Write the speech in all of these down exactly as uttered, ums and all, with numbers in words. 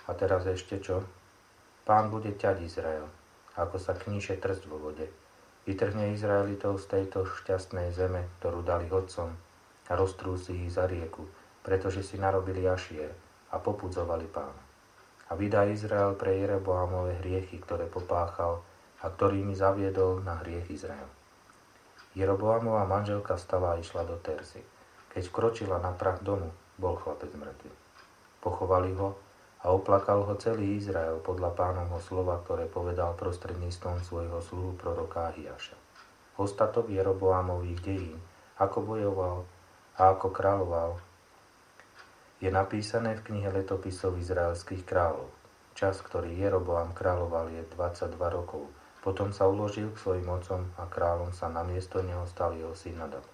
A teraz ešte čo? Pán bude ťať Izrael, ako sa kníše trst vo vode. Vytrhne Izraelitov z tejto šťastnej zeme, ktorú dali otcom, a roztrúsi ich za rieku, pretože si narobili Ašier a popudzovali Pána. A vydá Izrael pre Jeroboamove hriechy, ktoré popáchal a ktorými zaviedol na hriech Izrael. Jeroboamova manželka vstala a išla do Tersy. Keď vkročila na prah domu, bol chlapec mŕtvy. Pochovali ho a oplakal ho celý Izrael podľa Pánovho slova, ktoré povedal prostredníctvom svojho sluhu proroka Ahiáša. Ostatok Jeroboamových dejín, ako bojoval a ako kráľoval, je napísané v knihe letopisov izraelských kráľov. Čas, ktorý Jeroboam kráľoval, je dvadsaťdva rokov. Potom sa uložil k svojim otcom a kráľom sa namiesto neho stal jeho syn Nadab.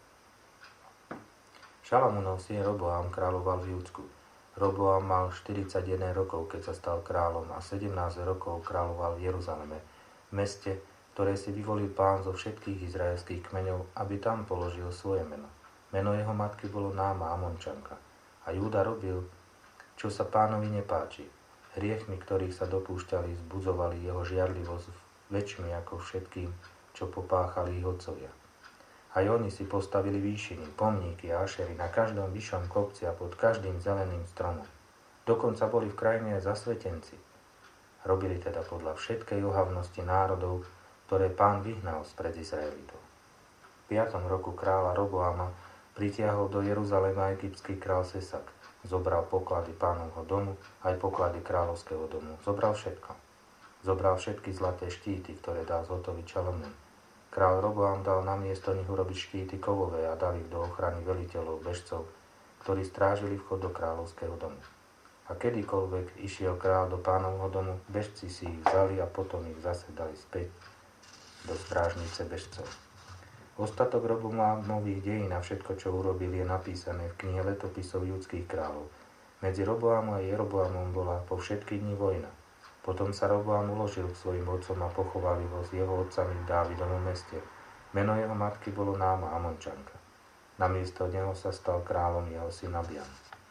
Šalamúnov syn Roboam kráľoval v Júdsku. Roboam mal štyridsaťjeden rokov, keď sa stal kráľom, a sedemnásť rokov kráľoval v Jeruzaleme, meste, ktoré si vyvolil Pán zo všetkých izraelských kmeňov, aby tam položil svoje meno. Meno jeho matky bolo Náma Amončanka. A Júda robil, čo sa Pánovi nepáči. Hriechmi, ktorých sa dopúšťali, zbudzovali jeho žiarlivosť väčšmi ako všetkým, čo popáchali ich otcovia. Aj oni si postavili výšiny, pomníky a ašery na každom vyššom kopci a pod každým zeleným stromom. Dokonca boli v krajine aj zasvetenci. Robili teda podľa všetkej ohavnosti národov, ktoré Pán vyhnal spred Izraelitov. V piatom roku kráľa Roboama pritiahol do Jeruzalema egyptský král Sesak. Zobral poklady Pánovho domu, aj poklady kráľovského domu. Zobral všetko. Zobral všetky zlaté štíty, ktoré dal zhotoviť Šalomún. Král Roboam dal namiesto nich urobiť štíty kovové a dal ich do ochrany veliteľov bežcov, ktorí strážili vchod do kráľovského domu. A kedykoľvek išiel král do Pánovho domu, bežci si ich vzali a potom ich zase dali späť do strážnice bežcov. Ostatok Roboamových dejín a všetko, čo urobil, je napísané v knihe letopisov judských kráľov. Medzi Roboamom a Jeroboamom bola po všetky dni vojna. Potom sa Roboam uložil k svojim otcom a pochovali ho s jeho otcami v Dávidovom meste. Meno jeho matky bolo Náma Amončanka. Namiesto neho sa stal kráľom jeho syn Abiam.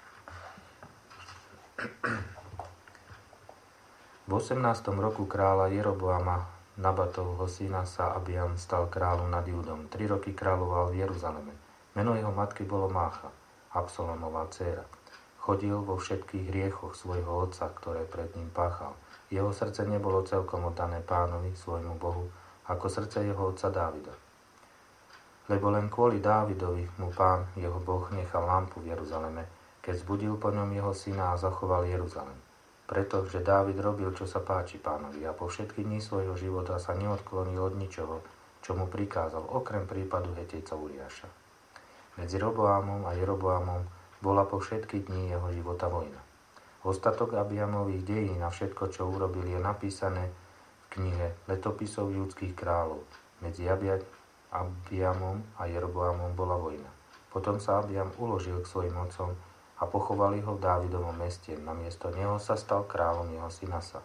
V osemnástom roku kráľa Jeroboama Nabatovho syna sa Abiam stal kráľom nad Júdom. Tri roky kráľoval v Jeruzaleme. Meno jeho matky bolo Mácha, Absalomová dcéra. Chodil vo všetkých hriechoch svojho otca, ktoré pred ním páchal. Jeho srdce nebolo celkom oddané Pánovi, svojmu Bohu, ako srdce jeho otca Dávida. Lebo len kvôli Dávidovi mu Pán, jeho Boh, nechal lampu v Jeruzaleme, keď zbudil po ňom jeho syna a zachoval Jeruzalem. Pretože Dávid robil, čo sa páči Pánovi, a po všetky dni svojho života sa neodklonil od ničoho, čo mu prikázal, okrem prípadu Hetejca Uriáša. Medzi Roboamom a Jeroboamom bola po všetky dni jeho života vojna. Ostatok Abiamových dejín a všetko, čo urobil, je napísané v knihe letopisov judských kráľov. Medzi Abiamom a Jeroboamom bola vojna. Potom sa Abiam uložil k svojim otcom a pochovali ho v Dávidovom meste. Namiesto neho sa stal kráľom jeho syn Asa.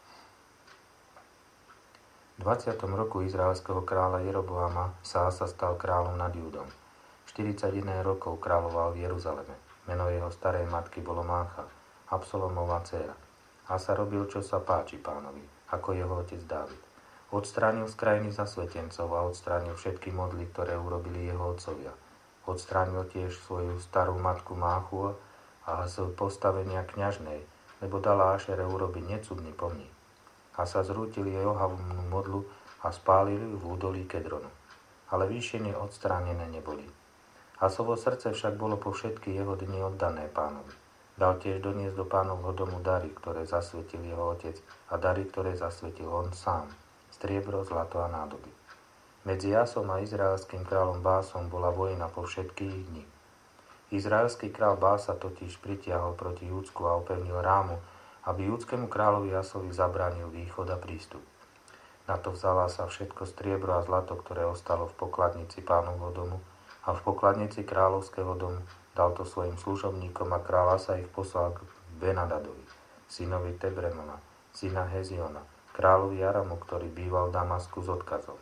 V dvadsiatom roku izraelského kráľa Jeroboama sa Asa stal kráľom nad Júdom. štyridsaťjeden rokov kráľoval v Jeruzaleme. Meno jeho starej matky bolo Mácha, Absalomová dcéra. Asa robil, čo sa páči Pánovi, ako jeho otec Dávid. Odstránil z krajiny zasvetencov a odstránil všetky modly, ktoré urobili jeho otcovia. Odstránil tiež svoju starú matku Máchu a z postavenia kňažnej, lebo dala Ašere urobiť necudný pomník. Asa zrútil jej ohavnú modlu a spálil ju v údolí Kedronu. Ale výšiny odstránené neboli. Asovo srdce však bolo po všetky jeho dni oddané Pánovi. Dal tiež doniesť do Pánovho domu dary, ktoré zasvetil jeho otec, a dary, ktoré zasvetil on sám, striebro, zlato a nádoby. Medzi Asom a izraelským kráľom Básom bola vojna po všetky dni. Izraelský kráľ Bása totiž pritiahol proti Júdsku a opevnil Rámu, aby júdskému kráľovi Asovi zabránil východ a prístup. Na to vzala sa všetko striebro a zlato, ktoré ostalo v pokladnici Pánovho domu a v pokladnici kráľovského domu. Dal to svojim služobníkom a kráľ Asa ich poslal k Benadadovi, synovi Tebremona, syna Heziona, kráľovi Aramu, ktorý býval v Damasku s odkazom.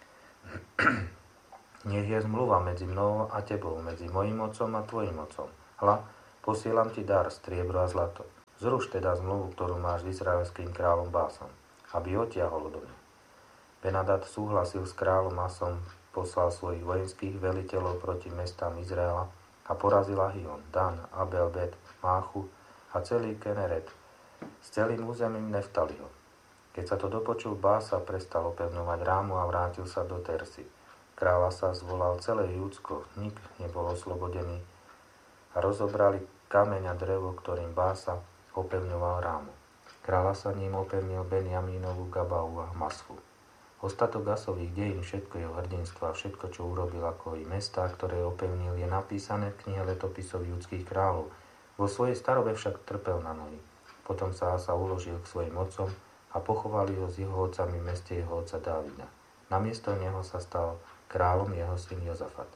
Nech je zmluva medzi mnou a tebou, medzi mojím otcom a tvojim otcom. Hľa, posielam ti dar, striebro a zlato. Zruš teda zmluvu, ktorú máš s izraelským kráľom Básom, aby odtiahol odo mňa. Ben-Hadad súhlasil s kráľom Asom, poslal svojich vojenských veliteľov proti mestám Izraela a porazil Ahion, Dan, Abel, Bet, Máchu a celý Keneret s celým územím Neftaliho. Keď sa to dopočul, Bása prestal opevňovať Rámu a vrátil sa do Tersy. Kráľ Asa zvolal celé Júdsko, nik nebol oslobodený a rozobrali kameň a drevo, ktorým Bása opevňoval Rámu. Kráľ Asa ním opevnil Benjamínovu Gabau a Maschu. Ostatok Asových dejín, všetko jeho hrdinstvo a všetko, čo urobil, ako i mestá, ktoré opevnil, je napísané v knihe letopisov judských kráľov. Vo svojej starobe však trpel na nohy. Potom sa Asa uložil k svojim otcom a pochovali ho s jeho otcami v meste jeho otca Dávida. Namiesto neho sa stal kráľom jeho syn Jozafat.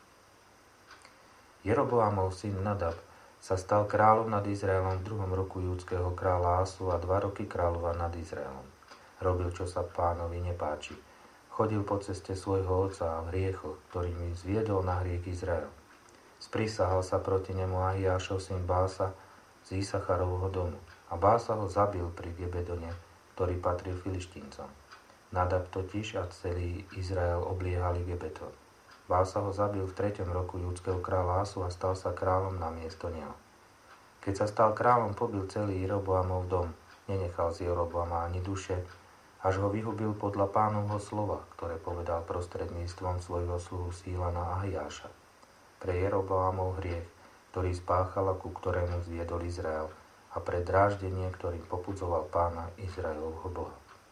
Jeroboamov syn Nadab sa stal kráľom nad Izraelom v druhom roku judského kráľa Asu a dva roky kráľova nad Izraelom. Robil, čo sa Pánovi nepáči. Chodil po ceste svojho otca a v hriechoch, ktorými zviedol na hriech Izrael. Sprísahal sa proti nemu Ahiášov syn Bása z Isacharovho domu a Bása ho zabil pri Gebedone, ktorý patril Filištíncom. Nadab totiž a celý Izrael obliehali Gebeton. Bása ho zabil v treťom roku judského kráľa Asu a stal sa kráľom namiesto neho. Keď sa stal kráľom, pobil celý Jeroboamov dom. Nenechal z Jeroboama ani duše, až ho vyhubil podľa Pánovho slova, ktoré povedal prostredníctvom svojho sluhu Sílana Ahiáša. Pre Jeroboamov hriech, ktorý spáchal a ku ktorému zviedol Izrael, a pre dráždenie, ktorým popudzoval Pána Izraelovho Boha.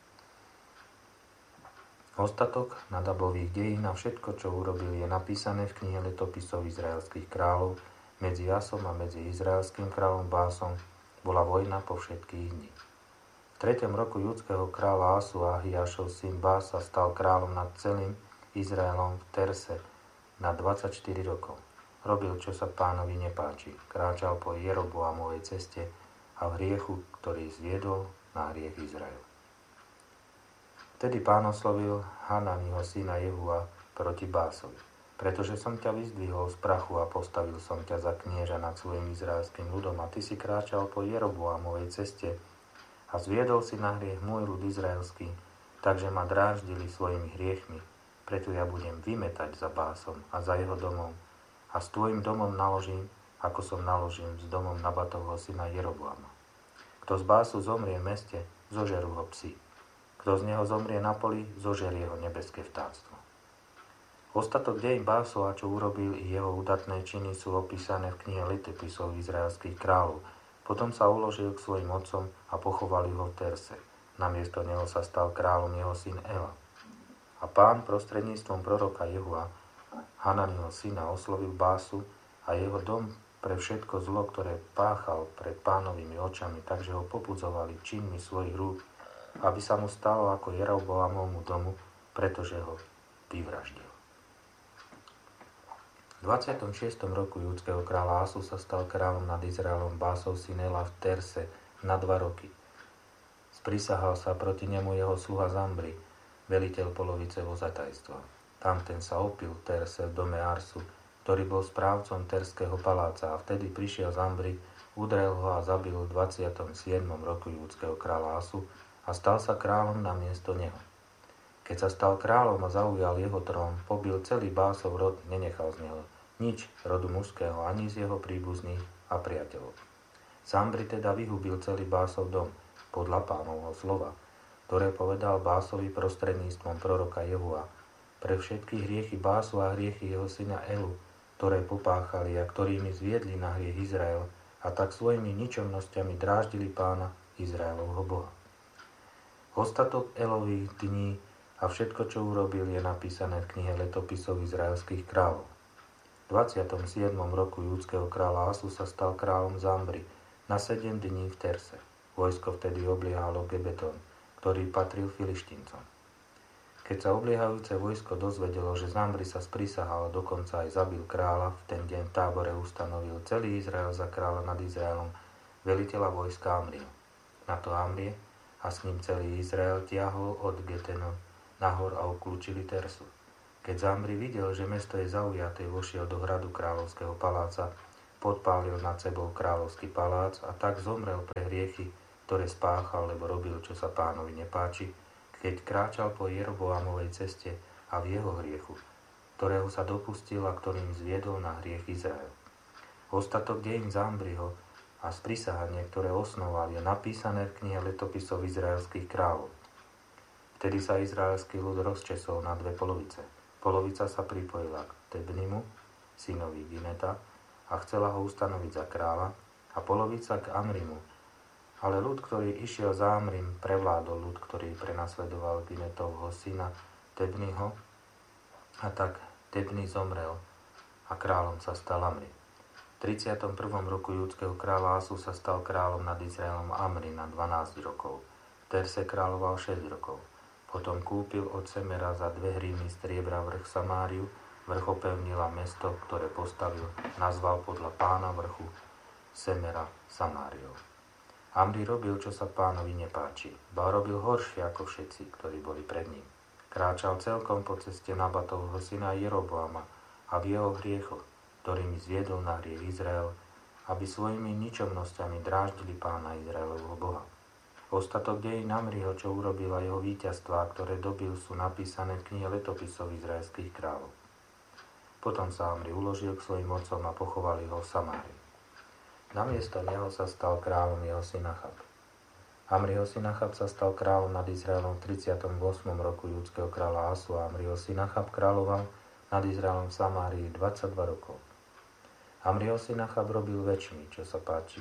Ostatok Nadabových dejín a všetko, čo urobil, je napísané v knihe letopisov izraelských kráľov. Medzi Asom a medzi izraelským kráľom Básom bola vojna po všetkých dní. V treťom roku judského kráľa Asu Ahiášov syn Bása stal kráľom nad celým Izraelom v Terse na dvadsaťštyri rokov. Robil, čo sa Pánovi nepáči. Kráčal po Jeroboamovej ceste a v hriechu, ktorý zviedol na hriech Izrael. Vtedy Pán oslovil Hananiho syna Jehua proti Básovi. Pretože som ťa vyzdvihol z prachu a postavil som ťa za knieža nad svojim izraelským ľudom a ty si kráčal po Jeroboamovej ceste a zviedol si na hriech môj ľud izraelský, takže ma dráždili svojimi hriechmi, preto ja budem vymetať za Básom a za jeho domom a s tvojim domom naložím, ako som naložím s domom Nabatovho syna Jeroboama. Kto z Básu zomrie v meste, zožerú ho psi. Kto z neho zomrie na poli, zožerie ho nebeské vtáctvo. Ostatok dejín Básova, čo urobil i jeho udatné činy, sú opísané v knihe letopisov izraelských kráľov. Potom sa uložil k svojim otcom a pochovali ho v Terse. Namiesto neho sa stal kráľom jeho syn Ela. A Pán prostredníctvom proroka Jehua, Hananiho syna, oslovil Básu a jeho dom pre všetko zlo, ktoré páchal pred Pánovými očami, takže ho popudzovali činmi svojich rúk, aby sa mu stalo ako Jeroboamovmu domu, pretože ho vyvraždil. V dvadsiatom šiestom roku judského kráľa Asu sa stal kráľom nad Izraelom Básov syn Ela v Terse na dva roky. Sprisahal sa proti nemu jeho sluha Zambri, veliteľ polovice vozatajstva. Tamten sa opil v Terse v dome Arsu, ktorý bol správcom Terského paláca, a vtedy prišiel Zambri, udrel ho a zabil v dvadsiatom siedmom roku judského kráľa Asu a stal sa kráľom namiesto neho. Keď sa stal kráľom a zaujal jeho trón, pobil celý Básov rod, nenechal z neho nič rodu mužského ani z jeho príbuzných a priateľov. Zambri teda vyhubil celý Básov dom podľa Pánovho slova, ktoré povedal Básovi prostredníctvom proroka Jehua, pre všetky hriechy Básu a hriechy jeho syna Elu, ktoré popáchali a ktorými zviedli na hriech Izrael, a tak svojimi ničomnosťami dráždili Pána Izraelovho Boha. Ostatok Elových dní a všetko, čo urobil, je napísané v knihe letopisov izraelských kráľov. V dvadsiatom siedmom roku judského kráľa Asu sa stal kráľom Zambri na sedem dní v Terse. Vojsko vtedy obliehalo Gebeton, ktorý patril Filištíncom. Keď sa obliehajúce vojsko dozvedelo, že Zambri sa sprisahal a dokonca aj zabil kráľa, v ten deň v tábore ustanovil celý Izrael za kráľa nad Izraelom, veliteľa vojska Amriho. Na to Amrie a s ním celý Izrael tiahol od Getenu nahor a obklúčili Tersu. Keď Zambri videl, že mesto je zaujaté, vošiel do hradu kráľovského paláca, podpálil nad sebou kráľovský palác a tak zomrel pre hriechy, ktoré spáchal, lebo robil, čo sa Pánovi nepáči, keď kráčal po Jeroboamovej ceste a v jeho hriechu, ktorého sa dopustil a ktorým zviedol na hriech Izrael. Ostatok dejín Zambriho a sprisahanie, ktoré osnoval, je napísané v knihe letopisov izraelských kráľov. Vtedy sa izraelský ľud rozčesol na dve polovice. Polovica sa pripojila k Tebnimu, synovi Gineta, a chcela ho ustanoviť za kráľa, a polovica k Amrimu. Ale ľud, ktorý išiel za Amrim, prevládol ľud, ktorý prenasledoval Ginetovho syna Tebniho, a tak Tebni zomrel a kráľom sa stal Amri. V tridsiatom prvom roku judského kráľa Asu sa stal kráľom nad Izraelom Amri na dvanásť rokov. V Terse kráľoval šesť rokov. Potom kúpil od Semera za dve hrivny striebra vrch Samáriu, vrch opevnil a mesto, ktoré postavil, nazval podľa Pána vrchu Semera Samáriou. Amri robil, čo sa Pánovi nepáči, ba robil horšie ako všetci, ktorí boli pred ním. Kráčal celkom po ceste Nabatovho syna Jeroboama a v jeho hriechoch, ktorými zviedol na hriech Izrael, aby svojimi ničomnosťami dráždili Pána Izraelovho Boha. Ostatok dejín Amriho, čo urobil a jeho víťazstvá, ktoré dobil, sú napísané v knihe letopisov izraelských kráľov. Potom sa Amri uložil k svojim otcom a pochovali ho v Samárii. Namiesto neho sa stal kráľom jeho syn Achab. Amriho syn Achab sa stal kráľom nad Izraelom v tridsiatom ôsmom roku judského kráľa Asu a Amriho syn Achab kráľoval nad Izraelom v Samárii dvadsaťdva rokov. Amriho syn Achab robil väčšmi, čo sa páči,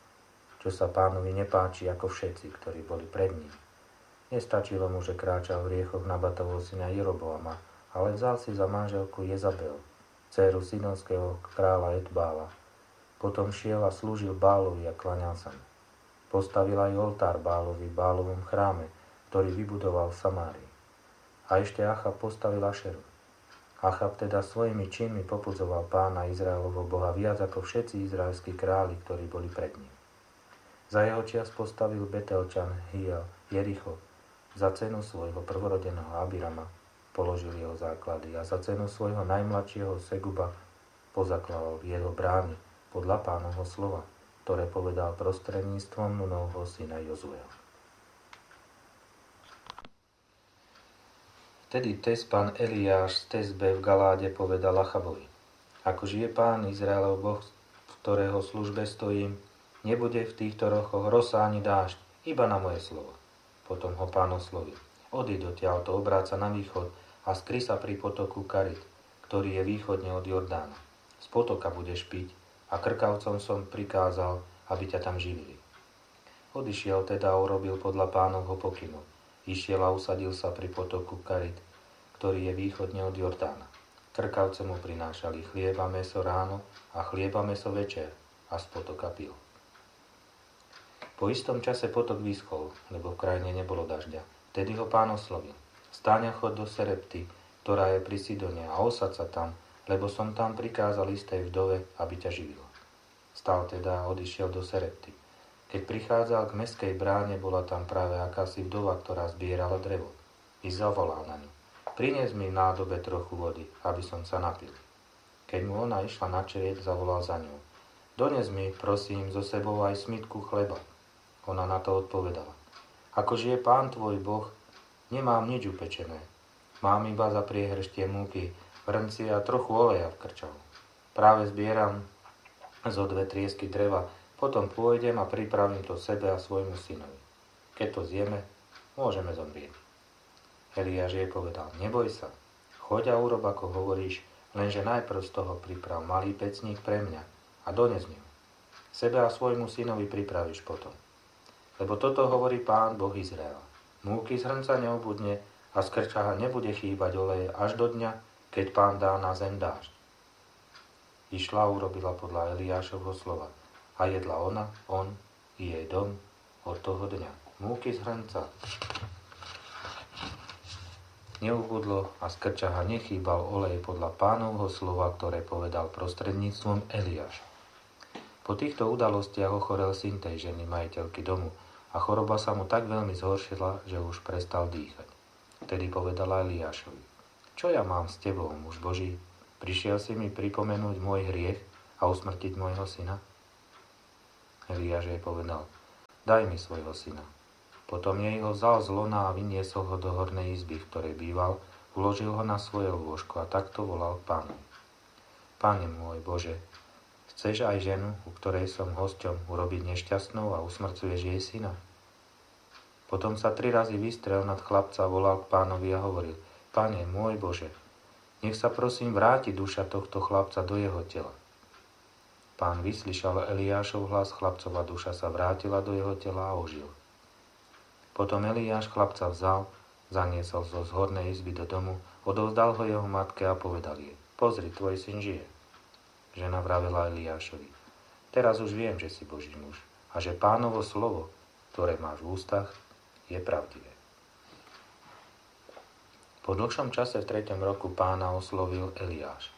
čo sa Pánovi nepáči, ako všetci, ktorí boli pred ním. Nestačilo mu, že kráčal v hriechoch Nabatovho syna Jeroboama, ale vzal si za manželku Jezabel, dcéru sidonského kráľa Etbála. Potom šiel a slúžil Bálovi a klaňal sa mu. Postavil aj oltár Bálovi v Bálovom chráme, ktorý vybudoval v Samárii. A ešte Achab postavil Ašeru. Achab teda svojimi činmi popudzoval Pána Izraelovho Boha viac ako všetci izraelskí králi, ktorí boli pred ním. Za jeho čias postavil Betelčan Hiel Jericho, za cenu svojho prvorodeného Abirama položil jeho základy a za cenu svojho najmladšieho Seguba pozakladal jeho brány podľa Pánovho slova, ktoré povedal prostredníctvom Nunovho syna Jozueho. Vtedy Tespan Eliáš z Tesbe v Galáde povedal Achabovi: Ako žije Pán Izraelov Boh, v ktorého službe stojím, nebude v týchto rokoch rosa ani dážď, iba na moje slovo. Potom ho Pán oslovil: Odíď odtiaľto, obráť sa na východ a skry sa pri potoku Karit, ktorý je východne od Jordána. Z potoka budeš piť a krkavcom som prikázal, aby ťa tam živili. Odišiel teda a urobil podľa Pánovho pokynu. Išiel a usadil sa pri potoku Karit, ktorý je východne od Jordána. Krkavce mu prinášali chlieb a mäso ráno a chlieb a mäso večer a z potoka pil. Po istom čase potok vyschol, lebo v krajine nebolo dažďa. Vtedy ho Pán oslovil: Vstaň a chod do Serepty, ktorá je pri Sidone, a osad sa tam, lebo som tam prikázal istej vdove, aby ťa živila. Stal teda a odišiel do Serepty. Keď prichádzal k mestskej bráne, bola tam práve akási vdova, ktorá zbierala drevo. I zavolal na ňu: Prines mi v nádobe trochu vody, aby som sa napil. Keď mu ona išla načrieť, zavolal za ňou: Dones mi, prosím, so sebou aj smitku chleba. Ona na to odpovedala: Ako žije Pán tvoj Boh, nemám nič upečené. Mám iba za priehrštie múky, vrnci a trochu oleja v krčalu. Práve zbieram zo dve triesky dreva, potom pôjdem a pripravím to sebe a svojmu synovi. Keď to zjeme, môžeme zomrieť. Eliáš jej povedal: Neboj sa, choď a urob, ako hovoríš, lenže najprv z toho priprav malý pecník pre mňa a dones mi ho. Sebe a svojmu synovi pripravíš potom. Lebo toto hovorí Pán Boh Izraela: Múky z hrnca neobudne a z krčaha nebude chýbať oleje až do dňa, keď Pán dá na zem dážď. Išla a urobila podľa Eliášovho slova. A jedla ona, on i jej dom od toho dňa. Múky z hrnca neubudlo a z krčaha nechýbal olej podľa Pánovho slova, ktoré povedal prostredníctvom Eliáša. Po týchto udalostiach ochorel syn tej ženy, majiteľky domu, a choroba sa mu tak veľmi zhoršila, že už prestal dýchať. Vtedy povedala Eliášovi: Čo ja mám s tebou, muž Boží? Prišiel si mi pripomenúť môj hriech a usmrtiť môjho syna? Eliáš jej povedal, daj mi svojho syna. Potom jej ho vzal z lona a vyniesol ho do hornej izby, v ktorej býval, uložil ho na svoje lôžko a takto volal k Pánovi. Pane môj Bože, chceš aj ženu, u ktorej som hosťom, urobiť nešťastnou a usmrcuješ jej syna? Potom sa tri razy vystrel nad chlapca, volal k Pánovi a hovoril, Pane môj Bože, nech sa prosím vráti duša tohto chlapca do jeho tela. Pán vyslyšal Eliášov hlas, chlapcova duša sa vrátila do jeho tela a ožil. Potom Eliáš chlapca vzal, zaniesol zo z hornej izby do domu, odovzdal ho jeho matke a povedal jej, pozri, tvoj syn žije. Žena vravela Eliášovi, teraz už viem, že si Boží muž a že Pánovo slovo, ktoré máš v ústach, je pravdivé. Po dlhšom čase v treťom roku Pána oslovil Eliáš.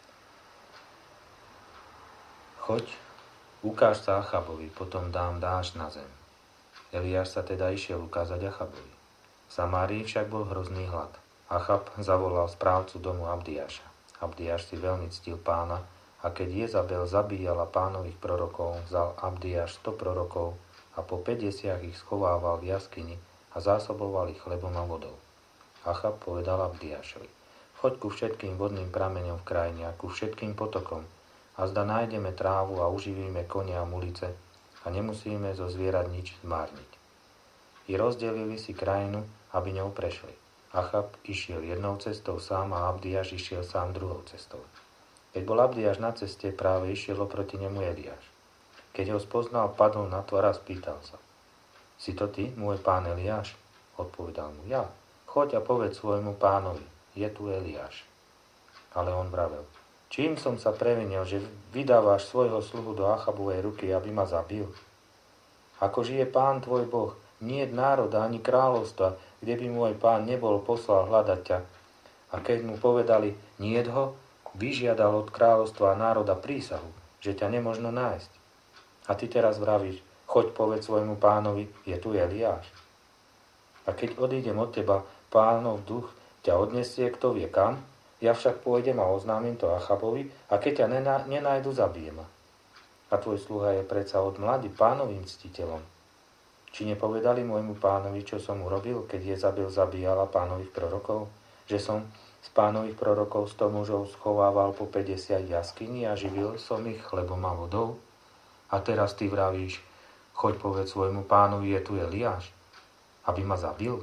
Choď, ukáž sa Achabovi, potom dám dážď na zem. Eliáš sa teda išiel ukázať Achabovi. V Samárii však bol hrozný hlad. Achab zavolal správcu domu Abdiáša. Abdiáš si veľmi ctil Pána a keď Jezabel zabíjala Pánových prorokov, vzal Abdiáš sto prorokov a po päťdesiat ich schovával v jaskyni a zásoboval ich chlebom a vodou. Achab povedal Abdiášovi, choď ku všetkým vodným prameňom v krajine a ku všetkým potokom, a zda nájdeme trávu a uživíme konia a mulice a nemusíme zo zvierat nič zmárniť. I rozdelili si krajinu, aby ňou prešli. Achab išiel jednou cestou sám a Abdiáš išiel sám druhou cestou. Keď bol Abdiáš na ceste, práve išiel oproti nemu Eliáš. Keď ho spoznal, padol na tvár a spýtal sa. Si to ty, môj pán Eliáš? Odpovedal mu, ja. Choď a povedz svojmu pánovi, je tu Eliáš. Ale on vravel, čím som sa previnil, že vydávaš svojho sluhu do Achabovej ruky, aby ma zabil? Ako žije Pán tvoj Boh, nie je národa ani kráľovstva, kde by môj pán nebol poslal hľadať ťa. A keď mu povedali, niet ho, vyžiadal od kráľovstva a národa prísahu, že ťa nemožno nájsť. A ty teraz vravíš, choď povedz svojmu pánovi, je tu Eliáš. A keď odídem od teba, Pánov duch ťa odnesie, kto vie kam, ja však pôjdem a oznámim to Achabovi a keď ťa nená, nenájdu, zabijem ma. A tvoj sluha je predsa od mladí Pánovým ctiteľom. Či nepovedali môjmu pánovi, čo som urobil, keď Jezabel zabíjala Pánových prorokov? Že som z Pánových prorokov sto mužov schovával po päťdesiat jaskyní a živil som ich chlebom a vodou? A teraz ty vravíš, choď povedz svojmu pánovi, je tu Eliáš, aby ma zabil?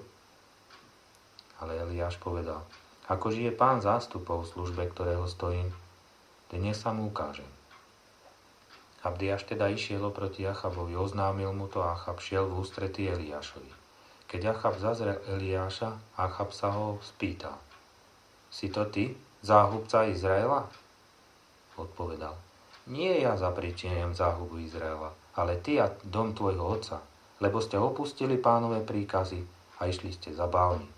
Ale Eliáš povedal, ako žije Pán zástupov v službe, ktorého stojím, dnes sa mu ukážem. Abdiáš teda išiel oproti Achabovi, oznámil mu to a Achab šiel v ústretí Eliášovi. Keď Achab zazrel Eliáša, Achab sa ho spýtal, si to ty, záhubca Izraela? Odpovedal, nie ja zapričinujem záhubu Izraela, ale ty a dom tvojho otca, lebo ste opustili Pánove príkazy a išli ste za Bálmi.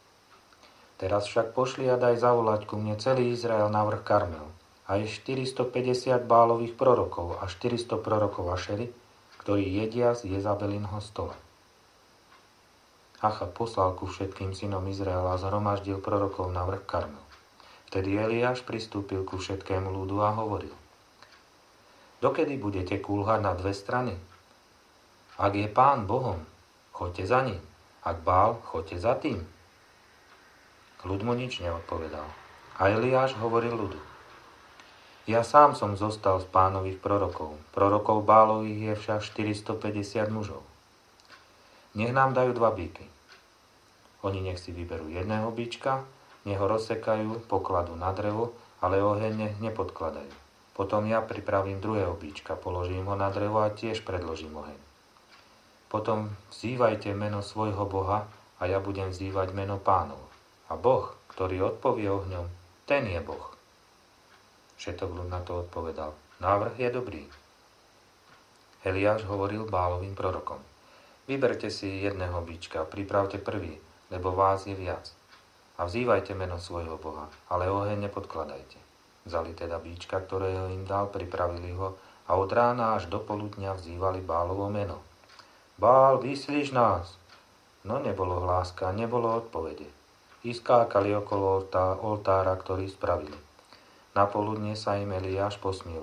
Teraz však pošli a daj zavolať ku mne celý Izrael na vrch Karmel, aj štyristopäťdesiat Bálových prorokov a štyristo prorokov Ašery, ktorí jedia z Jezabelinho stola. Achab poslal ku všetkým synom Izraela a zhromaždil prorokov na vrch Karmel. Vtedy Eliáš pristúpil ku všetkému ľudu a hovoril, dokedy budete kúlhať na dve strany? Ak je Pán Bohom, choďte za ním, ak Bál, choďte za tým. Ľud mu nič neodpovedal. A Eliáš hovoril ľudu. Ja sám som zostal z Pánových prorokov. Prorokov Bálových je však štyristopäťdesiat mužov. Nech nám dajú dva bíky. Oni nech si vyberú jedného bíčka, nech ho rozsekajú, pokladú na drevo, ale oheň nech nepodkladajú. Potom ja pripravím druhého bíčka, položím ho na drevo a tiež predložím oheň. Potom vzývajte meno svojho Boha a ja budem vzývať meno Pánov. A Boh, ktorý odpovie ohňom, ten je Boh. Všetok ľud na to odpovedal. Návrh je dobrý. Eliáš hovoril Bálovým prorokom. Vyberte si jedného bíčka, pripravte prvý, lebo vás je viac. A vzývajte meno svojho Boha, ale oheň nepodkladajte. Vzali teda bíčka, ktorého im dal, pripravili ho a od rána až do poludnia vzývali Bálovo meno. Bál, vyslíš nás! No nebolo hláska, nebolo odpovede. I skákali okolo oltára, ktorý spravili. Napoludne sa im Eliáš posmieval.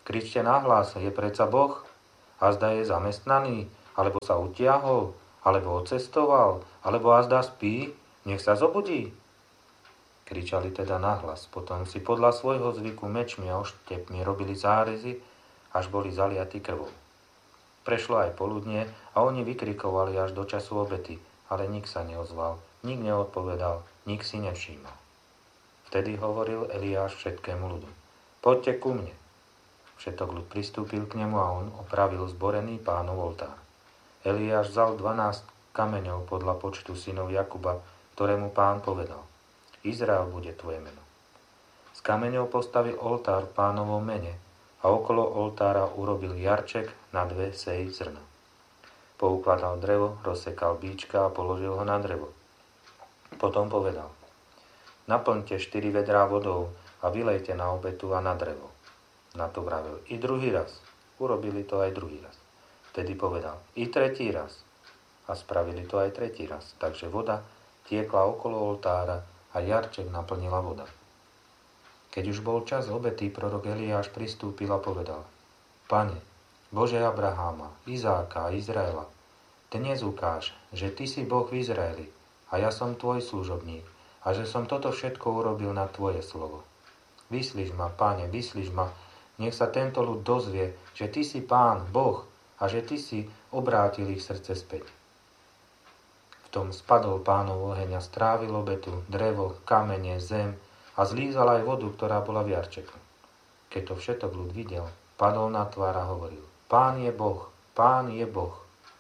Kričte nahlas, je predsa Boh? Azda je zamestnaný, alebo sa utiahol, alebo odcestoval, alebo azda spí, nech sa zobudí. Kričali teda nahlas, potom si podľa svojho zvyku mečmi a oštepmi robili zárezy, až boli zaliatí krvou. Prešlo aj poludnie a oni vykrikovali až do času obety, ale nik sa neozval, nik neodpovedal, nik si nevšímal. Vtedy hovoril Eliáš všetkému ľudu: Poďte ku mne. Všetok ľud pristúpil k nemu a on opravil zborený Pánov oltár. Eliáš vzal dvanásť kameňov podľa počtu synov Jakuba, ktorému Pán povedal: Izrael bude tvoje meno. Z kameňov postavil oltár v Pánovom mene a okolo oltára urobil jarček na dve sej zrna. Poukladal drevo, rozsekal bíčka a položil ho na drevo. Potom povedal: Naplňte štyri vedrá vodou a vylejte na obetu a na drevo. Na to vravel: I druhý raz. Urobili to aj druhý raz. Vtedy povedal: I tretí raz. A spravili to aj tretí raz. Takže voda tiekla okolo oltára a jarček naplnila voda. Keď už bol čas obety, prorok Eliáš pristúpil a povedal: Pane, Bože Abraháma, Izáka a Izraela, dnes ukáž, že Ty si Boh v Izraeli a ja som Tvoj služobník a že som toto všetko urobil na Tvoje slovo. Vyslíš ma, Pane, vyslíš ma, nech sa tento ľud dozvie, že Ty si Pán, Boh a že Ty si obrátil ich srdce späť. V tom spadol Pánov oheň a strávil obetu, drevo, kamene, zem a zlízal aj vodu, ktorá bola v jarčeku. Keď to všetok ľud videl, padol na tvár a hovoril: Pán je Boh, Pán je Boh.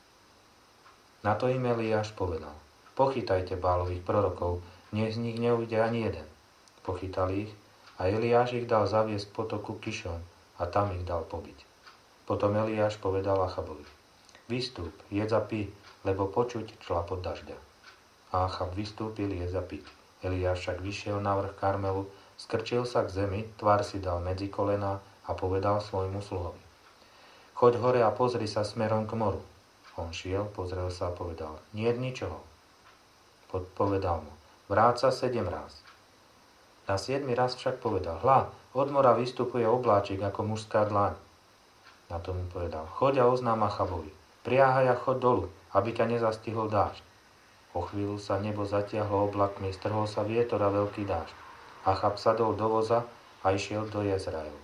Na to im Eliáš povedal: Pochytajte Bálových prorokov, nech z nich neujde ani jeden. Pochytali ich a Eliáš ich dal zaviesť k potoku Kišon a tam ich dal pobiť. Potom Eliáš povedal Achabovi: Vystúp, jedz a pí, lebo počuť šlapot dažďa. A Achab vystúpil jedz a piť. Eliáš však vyšiel na vrch Karmelu, skrčil sa k zemi, tvár si dal medzi kolená a povedal svojmu sluhovi: Choď hore a pozri sa smerom k moru. On šiel, pozrel sa a povedal: Niet ničoho. Povedal mu: Vráť sa sedem raz. Na siedmy raz však povedal: Hľa, od mora vystupuje obláčik ako mužská dlaň. Na to mu povedal: Choď a oznám Achabovi, priahaj a choď dolu, aby ťa nezastihol dážď. O chvíľu sa nebo zatiahlo oblakmi, strhol sa vietor a veľký dážď. Achab sadol do voza a išiel do Jezraelu.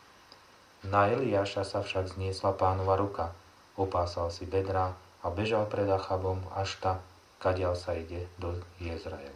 Na Eliáša sa však zniesla Pánova ruka, opásal si bedrá a bežal pred Achabom až ta, kadiaľ sa ide do Jezraelu.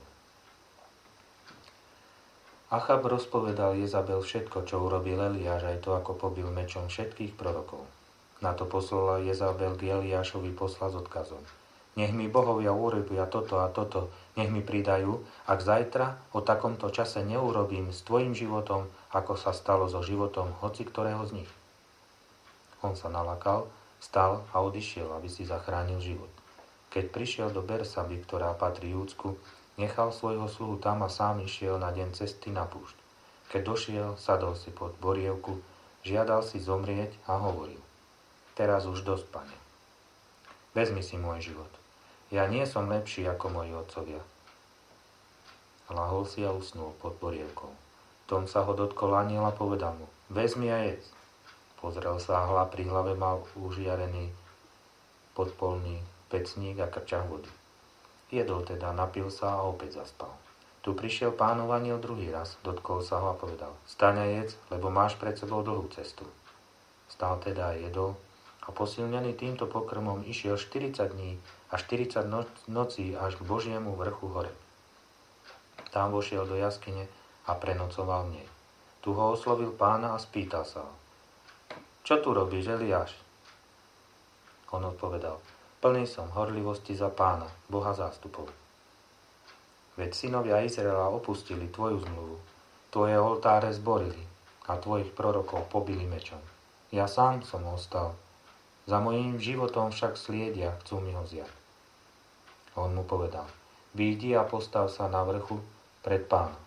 Achab rozpovedal Jezabel všetko, čo urobil Eliáš, aj to, ako pobil mečom všetkých prorokov. Na to poslala Jezabel k Eliášovi posla s odkazom: Nech mi bohovia urobia toto a toto, nech mi pridajú, ak zajtra o takomto čase neurobím s tvojim životom, ako sa stalo so životom hoci ktorého z nich. On sa nalakal, vstal a odišiel, aby si zachránil život. Keď prišiel do Bersaby, ktorá patrí Júdsku, nechal svojho sluhu tam a sám išiel na deň cesty na púšť. Keď došiel, sadol si pod borievku, žiadal si zomrieť a hovoril: Teraz už dosť, Pane. Vezmi si môj život. Ja nie som lepší ako moji otcovia. Lahol si a usnul pod borievkou. Tom sa ho dotkol anjel a povedal mu: Vezmi a jedz. Pozrel sa a hľa, pri hlave mal užiarený podpolný pecník a krčach vody. Jedol teda, napil sa a opäť zaspal. Tu prišiel Pánov anjel druhý raz, dotkol sa ho a povedal: Staň a jedz, lebo máš pred sebou dlhú cestu. Stal teda a jedol a posilnený týmto pokrmom išiel štyridsať dní a štyridsať no- nocí až k Božiemu vrchu hore. Tam vošiel do jaskyne a prenocoval v nej. Tu ho oslovil Pána a spýtal sa ho: Čo tu robíš, Eliáš? On odpovedal: Plný som horlivosti za Pána, Boha zástupov. Veď synovia Izraela opustili tvoju zmluvu, tvoje oltáre zborili a tvojich prorokov pobili mečom. Ja sám som ostal, za mojím životom však sliedia, chcú mi ho vziať. On mu povedal: Výjdi a postav sa na vrchu pred Pánom.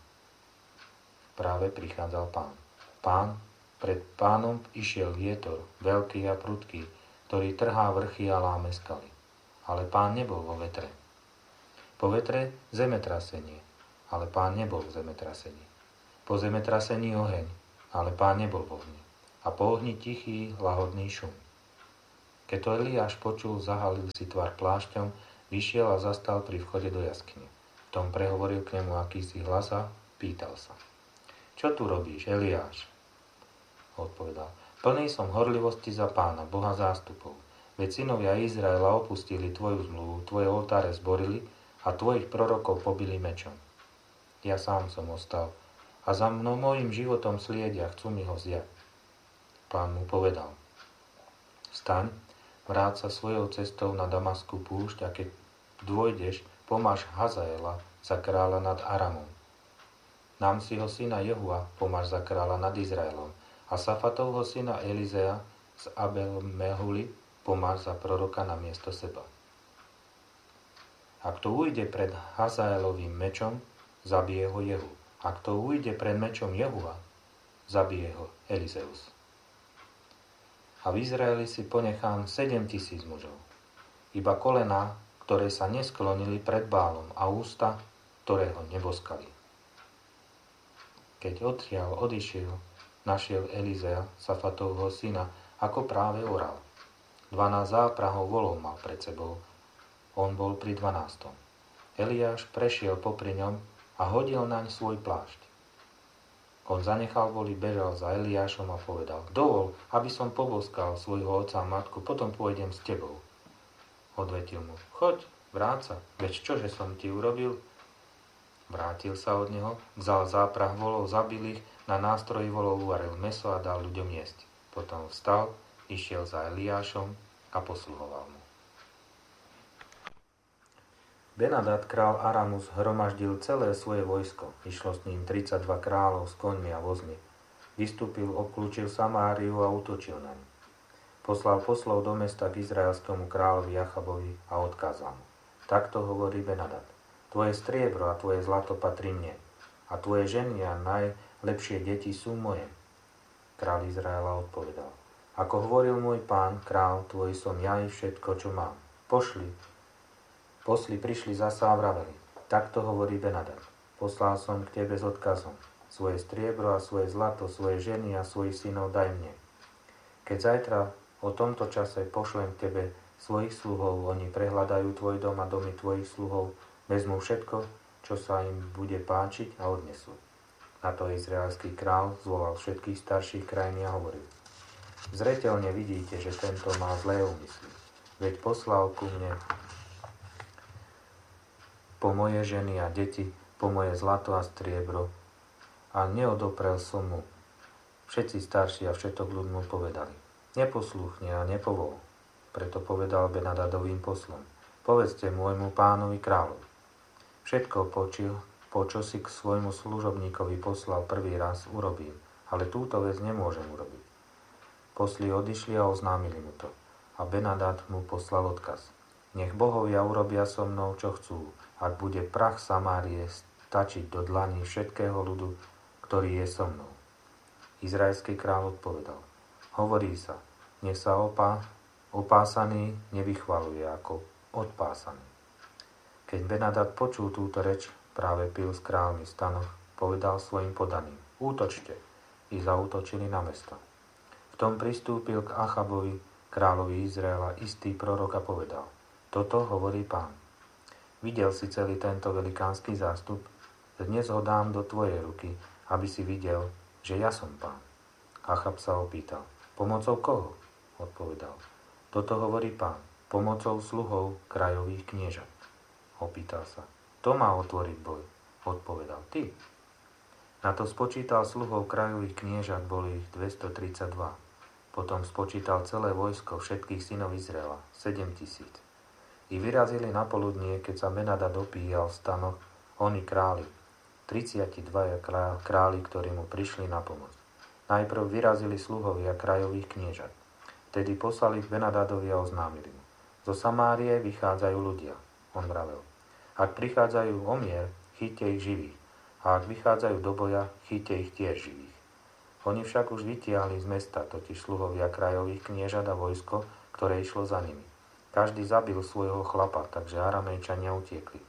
Práve prichádzal Pán. Pán, pred Pánom išiel vietor, veľký a prudký, ktorý trhá vrchy a láme skaly. Ale Pán nebol vo vetre. Po vetre zemetrasenie, ale Pán nebol v zemetrasení. Po zemetrasení oheň, ale Pán nebol vo ohni. a po ohni tichý, lahodný šum. Keď to Eliáš počul, zahalil si tvár plášťom, vyšiel a zastal pri vchode do jaskyne. V tom prehovoril k nemu akýsi hlas a pýtal sa. Čo tu robíš, Eliáš? Odpovedal. Plný som horlivosti za Pána, Boha zástupov. Veď synovia Izraela opustili tvoju zmluvu, tvoje oltáre zborili a tvojich prorokov pobili mečom. Ja sám som ostal a za mnou mojim životom sliedia, chcú mi ho vziať. Pán mu povedal. Vstaň, vráť sa svojou cestou na Damaskú púšť a keď dôjdeš, pomáš Hazaela za kráľa nad Aramom. Namsiho syna Jehua pomáš za kráľa nad Izraelom a Safatovho syna Elizea z Abel-Mehuli pomáš za proroka na miesto seba. Ak to ujde pred Hazaelovým mečom, zabije ho Jehu. Ak to ujde pred mečom Jehua, zabije ho Elizeus. A v Izraeli si ponechám sedem tisíc mužov. Iba kolená, ktoré sa nesklonili pred Bálom a ústa, ktoré ho neboskali. Keď odtiaľ odišiel, našiel Elizea, Safatovho syna, ako práve oral. Dvanásť záprahov volov mal pred sebou. On bol pri dvanástom. Eliáš prešiel popri ňom a hodil naň svoj plášť. On zanechal voli, bežal za Eliášom a povedal, dovol, aby som poboskal svojho otca a matku, potom pôjdem s tebou. Odvetil mu, choď, vráť sa, veď čože som ti urobil? Vrátil sa od neho, vzal záprah volov, zabil ich, na nástroji volov uvaril mäso a dal ľuďom jesť. Potom vstal, išiel za Eliášom a posluhoval mu. Benadad, král Aramu, zhromaždil celé svoje vojsko. Išlo s ním tridsaťdva kráľov s koňmi a vozmi. Vystúpil, obklúčil Samáriu a útočil na ňu. Poslal poslov do mesta k izraelskému kráľovi Achabovi a odkázal mu. Takto hovorí Benadad. Tvoje striebro a tvoje zlato patrí mne. A tvoje ženy a najlepšie deti sú moje. Kráľ Izraela odpovedal. Ako hovoril môj pán, král, tvoj som ja i všetko, čo mám. Pošli. Posli prišli zasa a vraveli. Takto hovorí Benadad. Poslal som k tebe s odkazom. Svoje striebro a svoje zlato, svoje ženy a svojich synov daj mne. Keď zajtra o tomto čase pošlem k tebe svojich sluhov, oni prehľadajú tvoj dom a domy tvojich sluhov, vezmú všetko, čo sa im bude páčiť a odnesú. Na to izraelský král zvolal všetkých starších krajín a hovoril. Zreteľne vidíte, že tento má zlé úmysly. Veď poslal ku mne po moje ženy a deti, po moje zlato a striebro a neodoprel som mu. Všetci starší a všetok ľud mu povedali. Neposlúchne a nepovol. Preto povedal Benadadovým poslom. Povedzte môjmu pánovi kráľovi. Všetko počil, po čo si k svojmu služobníkovi poslal prvý raz, urobím, ale túto vec nemôžem urobiť. Posli odišli a oznámili mu to. A Benadad mu poslal odkaz. Nech bohovia urobia so mnou, čo chcú, ak bude prach Samárie stačiť do dlaní všetkého ľudu, ktorý je so mnou. Izraelský kráľ odpovedal. Hovorí sa, nech sa opá, opásaný nevychvaluje ako odpásaný. Keď Benadad počul túto reč, práve pil s kráľmi v stanoch, povedal svojim podaným. Útočte! I zaútočili na mesto. V tom pristúpil k Achabovi, kráľovi Izraela, istý prorok a povedal. Toto hovorí pán. Videl si celý tento velikánsky zástup? Dnes ho dám do tvojej ruky, aby si videl, že ja som pán. Achab sa opýtal. Pomocou koho? Odpovedal. Toto hovorí pán. Pomocou sluhov krajových kniežat. Opýtal sa. To má otvoriť boj. Odpovedal. Ty. Na to spočítal sluhov krajových kniežat, boli ich dvestotridsaťdva. Potom spočítal celé vojsko všetkých synov Izraela, sedem tisíc. I vyrazili na poludnie, keď sa Benadad dopíjal v stanoch, oni králi, tridsaťdvaja králi, ktorí mu prišli na pomoc. Najprv vyrazili sluhovia krajových kniežat. Vtedy poslali k Benadadovi a oznámili mu. Zo Samárie vychádzajú ľudia, on vravel. Ak prichádzajú o mier, chyťte ich živých. A ak vychádzajú do boja, chyťte ich tiež živých. Oni však už vytiahli z mesta, totiž sluhovia krajových kniežat a vojsko, ktoré išlo za nimi. Každý zabil svojho chlapa, takže Aramejčania utiekli.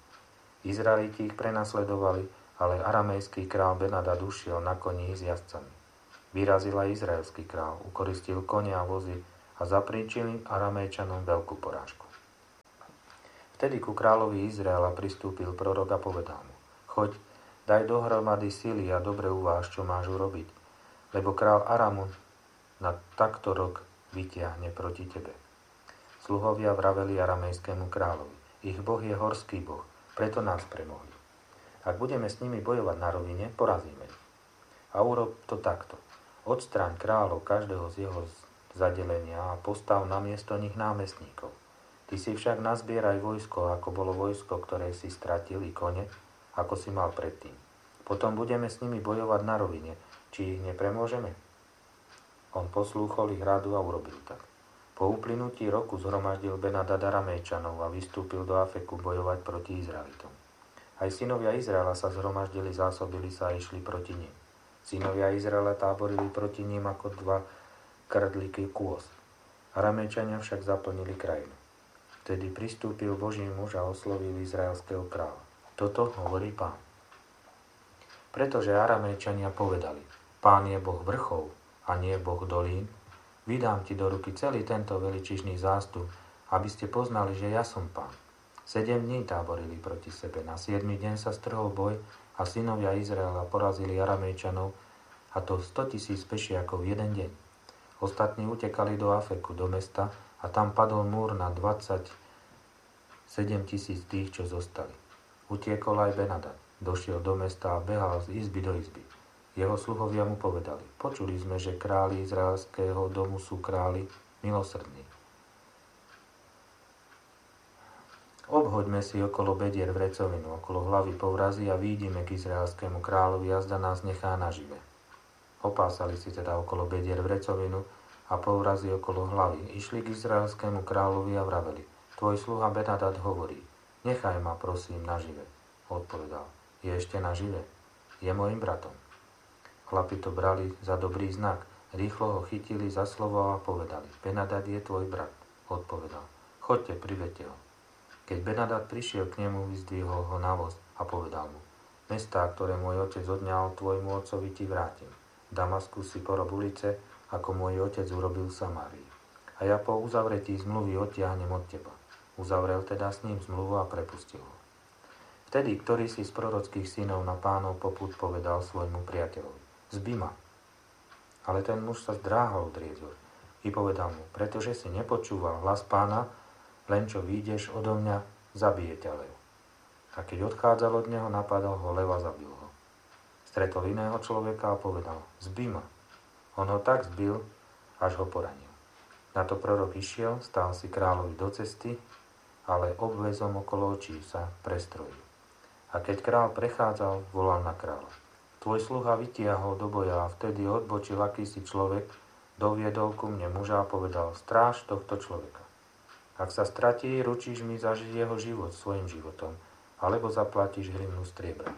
Izraeliti ich prenasledovali, ale aramejský král Benadad ušiel na koni s jazdcami. Vyrazil aj izraelský král, ukoristil kone a vozy a zapríčili Aramejčanom veľkú porážku. Vtedy ku kráľovi Izraela pristúpil prorok a povedal mu: Choď, daj dohromady sily a dobre uváž, čo máš urobiť, lebo král Aramu na takto rok vytiahne proti tebe. Sluhovia vraveli aramejskému kráľovi: Ich boh je horský boh, preto nás premohli. Ak budeme s nimi bojovať na rovine, porazíme ich. A urob to takto. Odstráň kráľov každého z jeho zadelenia a postav na miesto nich námestníkov. Ty si však nazbieraj vojsko, ako bolo vojsko, ktoré si stratil, i kone, ako si mal predtým. Potom budeme s nimi bojovať na rovine. Či ich nepremôžeme? On poslúchol ich radu a urobil tak. Po uplynutí roku zhromaždil Ben-Hadad Aramejčanov a vystúpil do Afeku bojovať proti Izraelitom. Aj synovia Izraela sa zhromaždili, zásobili sa a išli proti nim. Synovia Izraela táborili proti ním ako dva krdlíky kôz. Aramejčania však zaplnili krajinu. Vtedy pristúpil Boží muž a oslovil izraelského kráľa. Toto hovorí Pán. Pretože Aramejčania povedali: Pán je Boh vrchov a nie Boh dolín, vydám ti do ruky celý tento veličižný zástup, aby ste poznali, že ja som Pán. Sedem dní táborili proti sebe. Na siedmy deň sa strhol boj a synovia Izraela porazili Aramejčanov, a to stotisíc pešiakov v jeden deň. Ostatní utekali do Afeku, do mesta, a tam padol múr na dvadsaťsedem tisíc tých, čo zostali. Utiekol aj Ben-Hadad. Došiel do mesta a behal z izby do izby. Jeho sluhovia mu povedali: Počuli sme, že králi izraelského domu sú králi milosrdní. Obhoďme si okolo bedier vrecovinu, okolo hlavy povrazy a výjdime k izraelskému kráľovi, jazda nás nechá nažive. Opásali si teda okolo bedier vrecovinu a povrazy okolo hlavy. Išli k izraelskému kráľovi a vraveli: Tvoj sluha Ben-Hadad hovorí: Nechaj ma, prosím, nažive. Odpovedal: Je ešte nažive? Je môjim bratom. Chlapi to brali za dobrý znak. Rýchlo ho chytili za slovo a povedali: Ben-Hadad je tvoj brat. Odpovedal: Choďte, privedte ho. Keď Ben-Hadad prišiel k nemu, vyzdvihol ho na voz a povedal mu: Mestá, ktoré môj otec odňal tvojmu otcovi, ti vrátim. V Damasku si porob ulice, ako môj otec urobil v Samárii. A ja po uzavretí zmluvy odtiahnem od teba. Uzavrel teda s ním zmluvu a prepustil ho. Vtedy, ktorý si z prorockých synov na Pánov popud povedal svojmu priateľovi: Zbi ma. Ale ten muž sa zdráhal odrieť ho i povedal mu: Pretože si nepočúval hlas Pána, len čo výjdeš odo mňa, zabije ťa lev. A keď odchádzal od neho, napadal ho lev a zabil ho. Stretol iného človeka a povedal: Zbi ma. On ho tak zbil, až ho poranil. Na to prorok išiel, stál si kráľovi do cesty, ale obväzom okolo očí sa prestrojil. A keď král prechádzal, volal na kráľa: Tvoj sluha vytiahol do boja, a vtedy odbočil akýsi človek, doviedol ku mne muža a povedal: Stráž tohto človeka. Ak sa stratí, ručíš mi za jeho život svojim životom, alebo zaplatíš hryvnu striebra.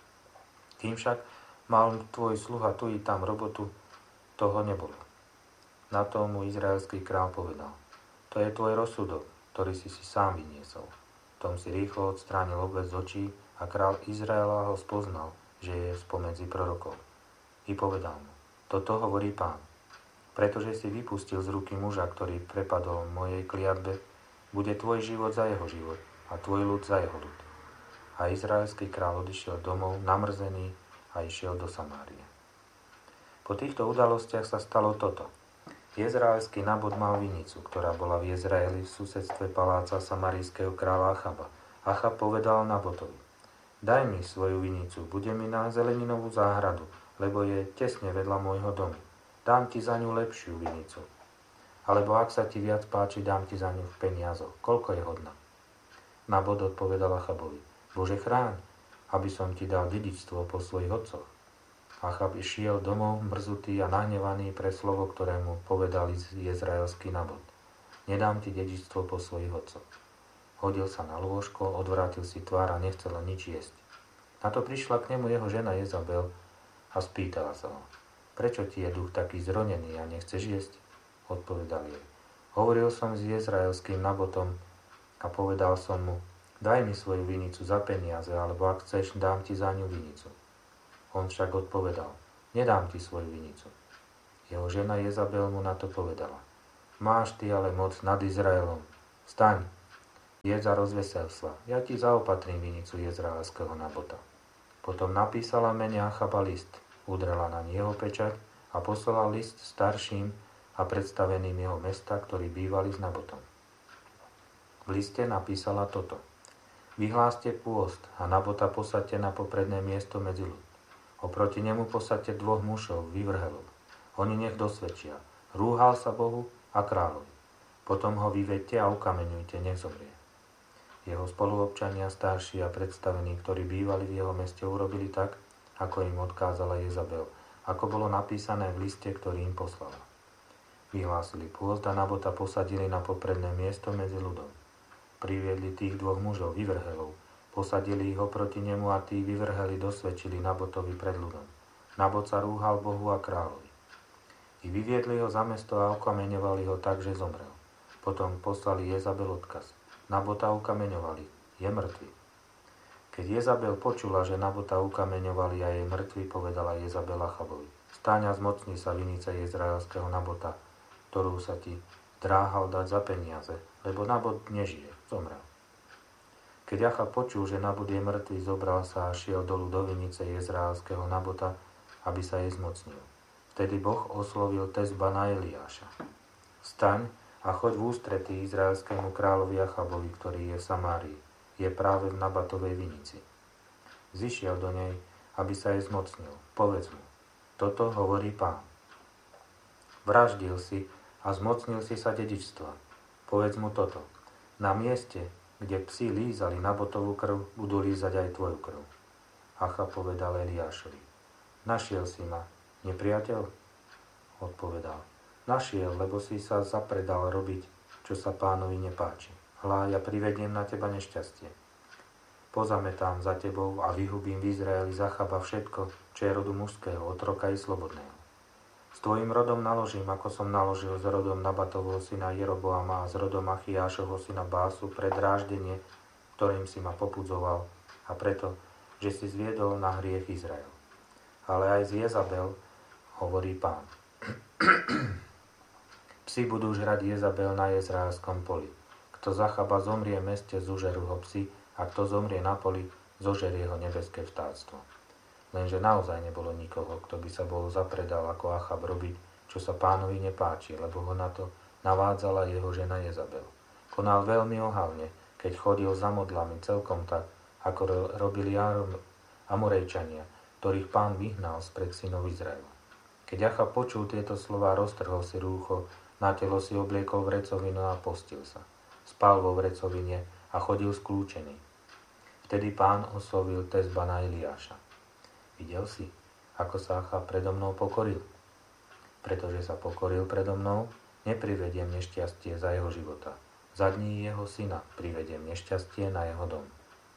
Kým však mal tvoj sluha tu i tam robotu, toho nebolo. Na to mu izraelský král povedal: To je tvoj rozsudok, ktorý si si sám vyniesol. Tom si rýchlo odstránil obväz z očí a král Izraela ho spoznal, že je spomedzi prorokov. I povedal mu: Toto hovorí Pán. Pretože si vypustil z ruky muža, ktorý prepadol mojej kliatbe, bude tvoj život za jeho život a tvoj ľud za jeho ľud. A izraelský král odišiel domov namrzený a išiel do Samárie. Po týchto udalostiach sa stalo toto. Izraelský Nabot mal vinicu, ktorá bola v Izraeli v susedstve paláca samarijského kráľa Achaba. Achab povedal Nabotovi: Daj mi svoju vinicu, bude mi na zeleninovú záhradu, lebo je tesne vedľa môjho domu. Dám ti za ňu lepšiu vinicu. Alebo ak sa ti viac páči, dám ti za ňu v peniazoch. Koľko je hodná? Nabot odpovedal Achabovi: Bože chráň, aby som ti dal dedičstvo po svojich otcoch. Achab išiel domov mrzutý a nahnevaný pre slovo, ktorému povedal izraelský Nabot: Nedám ti dedičstvo po svojich otcoch. Hodil sa na lôžko, odvrátil si tvár a nechcel nič jesť. Na to prišla k nemu jeho žena Jezabel a spýtala sa ho: Prečo ti je duch taký zronený a nechceš jesť? Odpovedal jej: Hovoril som s izraelským Nabotom a povedal som mu: Daj mi svoju vinicu za peniaze, alebo ak chceš, dám ti za ňu vinicu. On však odpovedal: Nedám ti svoju vinicu. Jeho žena Jezabel mu na to povedala: Máš ty ale moc nad Izraelom. Staň, jedz a rozvesel sa. Ja ti zaopatrím vinicu jezraelského Nabota. Potom napísala mene Achaba list, udrela na jeho pečať a poslala list starším a predstaveným jeho mesta, ktorí bývali s Nabotom. V liste napísala toto: Vyhláste pôst a Nabota posaďte na popredné miesto medzi ľud. Oproti nemu posaďte dvoch mužov, vyvrhelov. Oni nech dosvedčia. Rúhal sa Bohu a kráľovi. Potom ho vyvedte a ukameňujte, nech zomrie. Jeho spoluobčania, starší a predstavení, ktorí bývali v jeho meste, urobili tak, ako im odkázala Jezabel, ako bolo napísané v liste, ktorý im poslala. Vyhlásili pôst a Nabota posadili na popredné miesto medzi ľudom. Priviedli tých dvoch mužov, vyvrhelov, posadili ich oproti nemu a tí vyvrheli dosvedčili Nabotovi pred ľudom. Nabot sa rúhal Bohu a kráľovi. I vyviedli ho za mesto a ukameňovali ho tak, že zomrel. Potom poslali Jezabel odkaz. Nabota ukameňovali, je mŕtvy. Keď Jezabel počula, že Nabota ukameňovali a je mŕtvy, povedala Jezabel Achabovi: Stáň a zmocni sa vinice jezraelského Nabota, ktorú sa ti dráhal dať za peniaze, lebo Nabot nežije, zomrel. Keď Achab počul, že Nabot je mŕtvy, zobral sa a šiel dolu do vinice jezraelského Nabota, aby sa jej zmocnil. Vtedy Boh oslovil Tezbana Eliáša: Staň a choď v ústretí izraelskému kráľovi Achabovi, ktorý je v Samárii. Je práve v Nabatovej vinici. Zišiel do nej, aby sa jej zmocnil. Povedz mu: Toto hovorí Pán. Vraždil si a zmocnil si sa dedičstva. Povedz mu toto: Na mieste, kde psi lízali Nabotovú krv, budú lízať aj tvoju krv. Achab povedal Eliášovi: Našiel si ma, nepriateľ? Odpovedal: Našiel, lebo si sa zapredal robiť, čo sa Pánovi nepáči. Hlá, ja privediem na teba nešťastie. Pozametám za tebou a vyhubím v Izraeli z Achaba všetko, čo je rodu mužského, otroka i slobodného. S tvojim rodom naložím, ako som naložil s rodom Nabatovho syna Jeroboama a s rodom Achiášovho syna Básu pre dráždenie, ktorým si ma popudzoval, a preto, že si zviedol na hriech Izrael. Ale aj z Jezabel, hovorí Pán. Psi budú žrať Jezabel na jezraelskom poli. Kto z Achaba zomrie v meste, zužerú ho psi, a kto zomrie na poli, zožerie ho nebeské vtáctvo. Lenže naozaj nebolo nikoho, kto by sa bol zapredal ako Achab robiť, čo sa Pánovi nepáči, lebo ho na to navádzala jeho žena Jezabel. Konal veľmi ohavne, keď chodil za modlami celkom tak, ako robili Amorejčania, ktorých Pán vyhnal spred synov Izraela. Keď Achab počul tieto slová, roztrhol si rúcho, na telo si obliekol vrecovinu a postil sa. Spal vo vrecovine a chodil skľúčený. Vtedy Pán oslovil Tezbana Eliáša: Videl si, ako sa Achab predo mnou pokoril? Pretože sa pokoril predo mnou, neprivediem nešťastie za jeho života. Za dní jeho syna privediem nešťastie na jeho dom.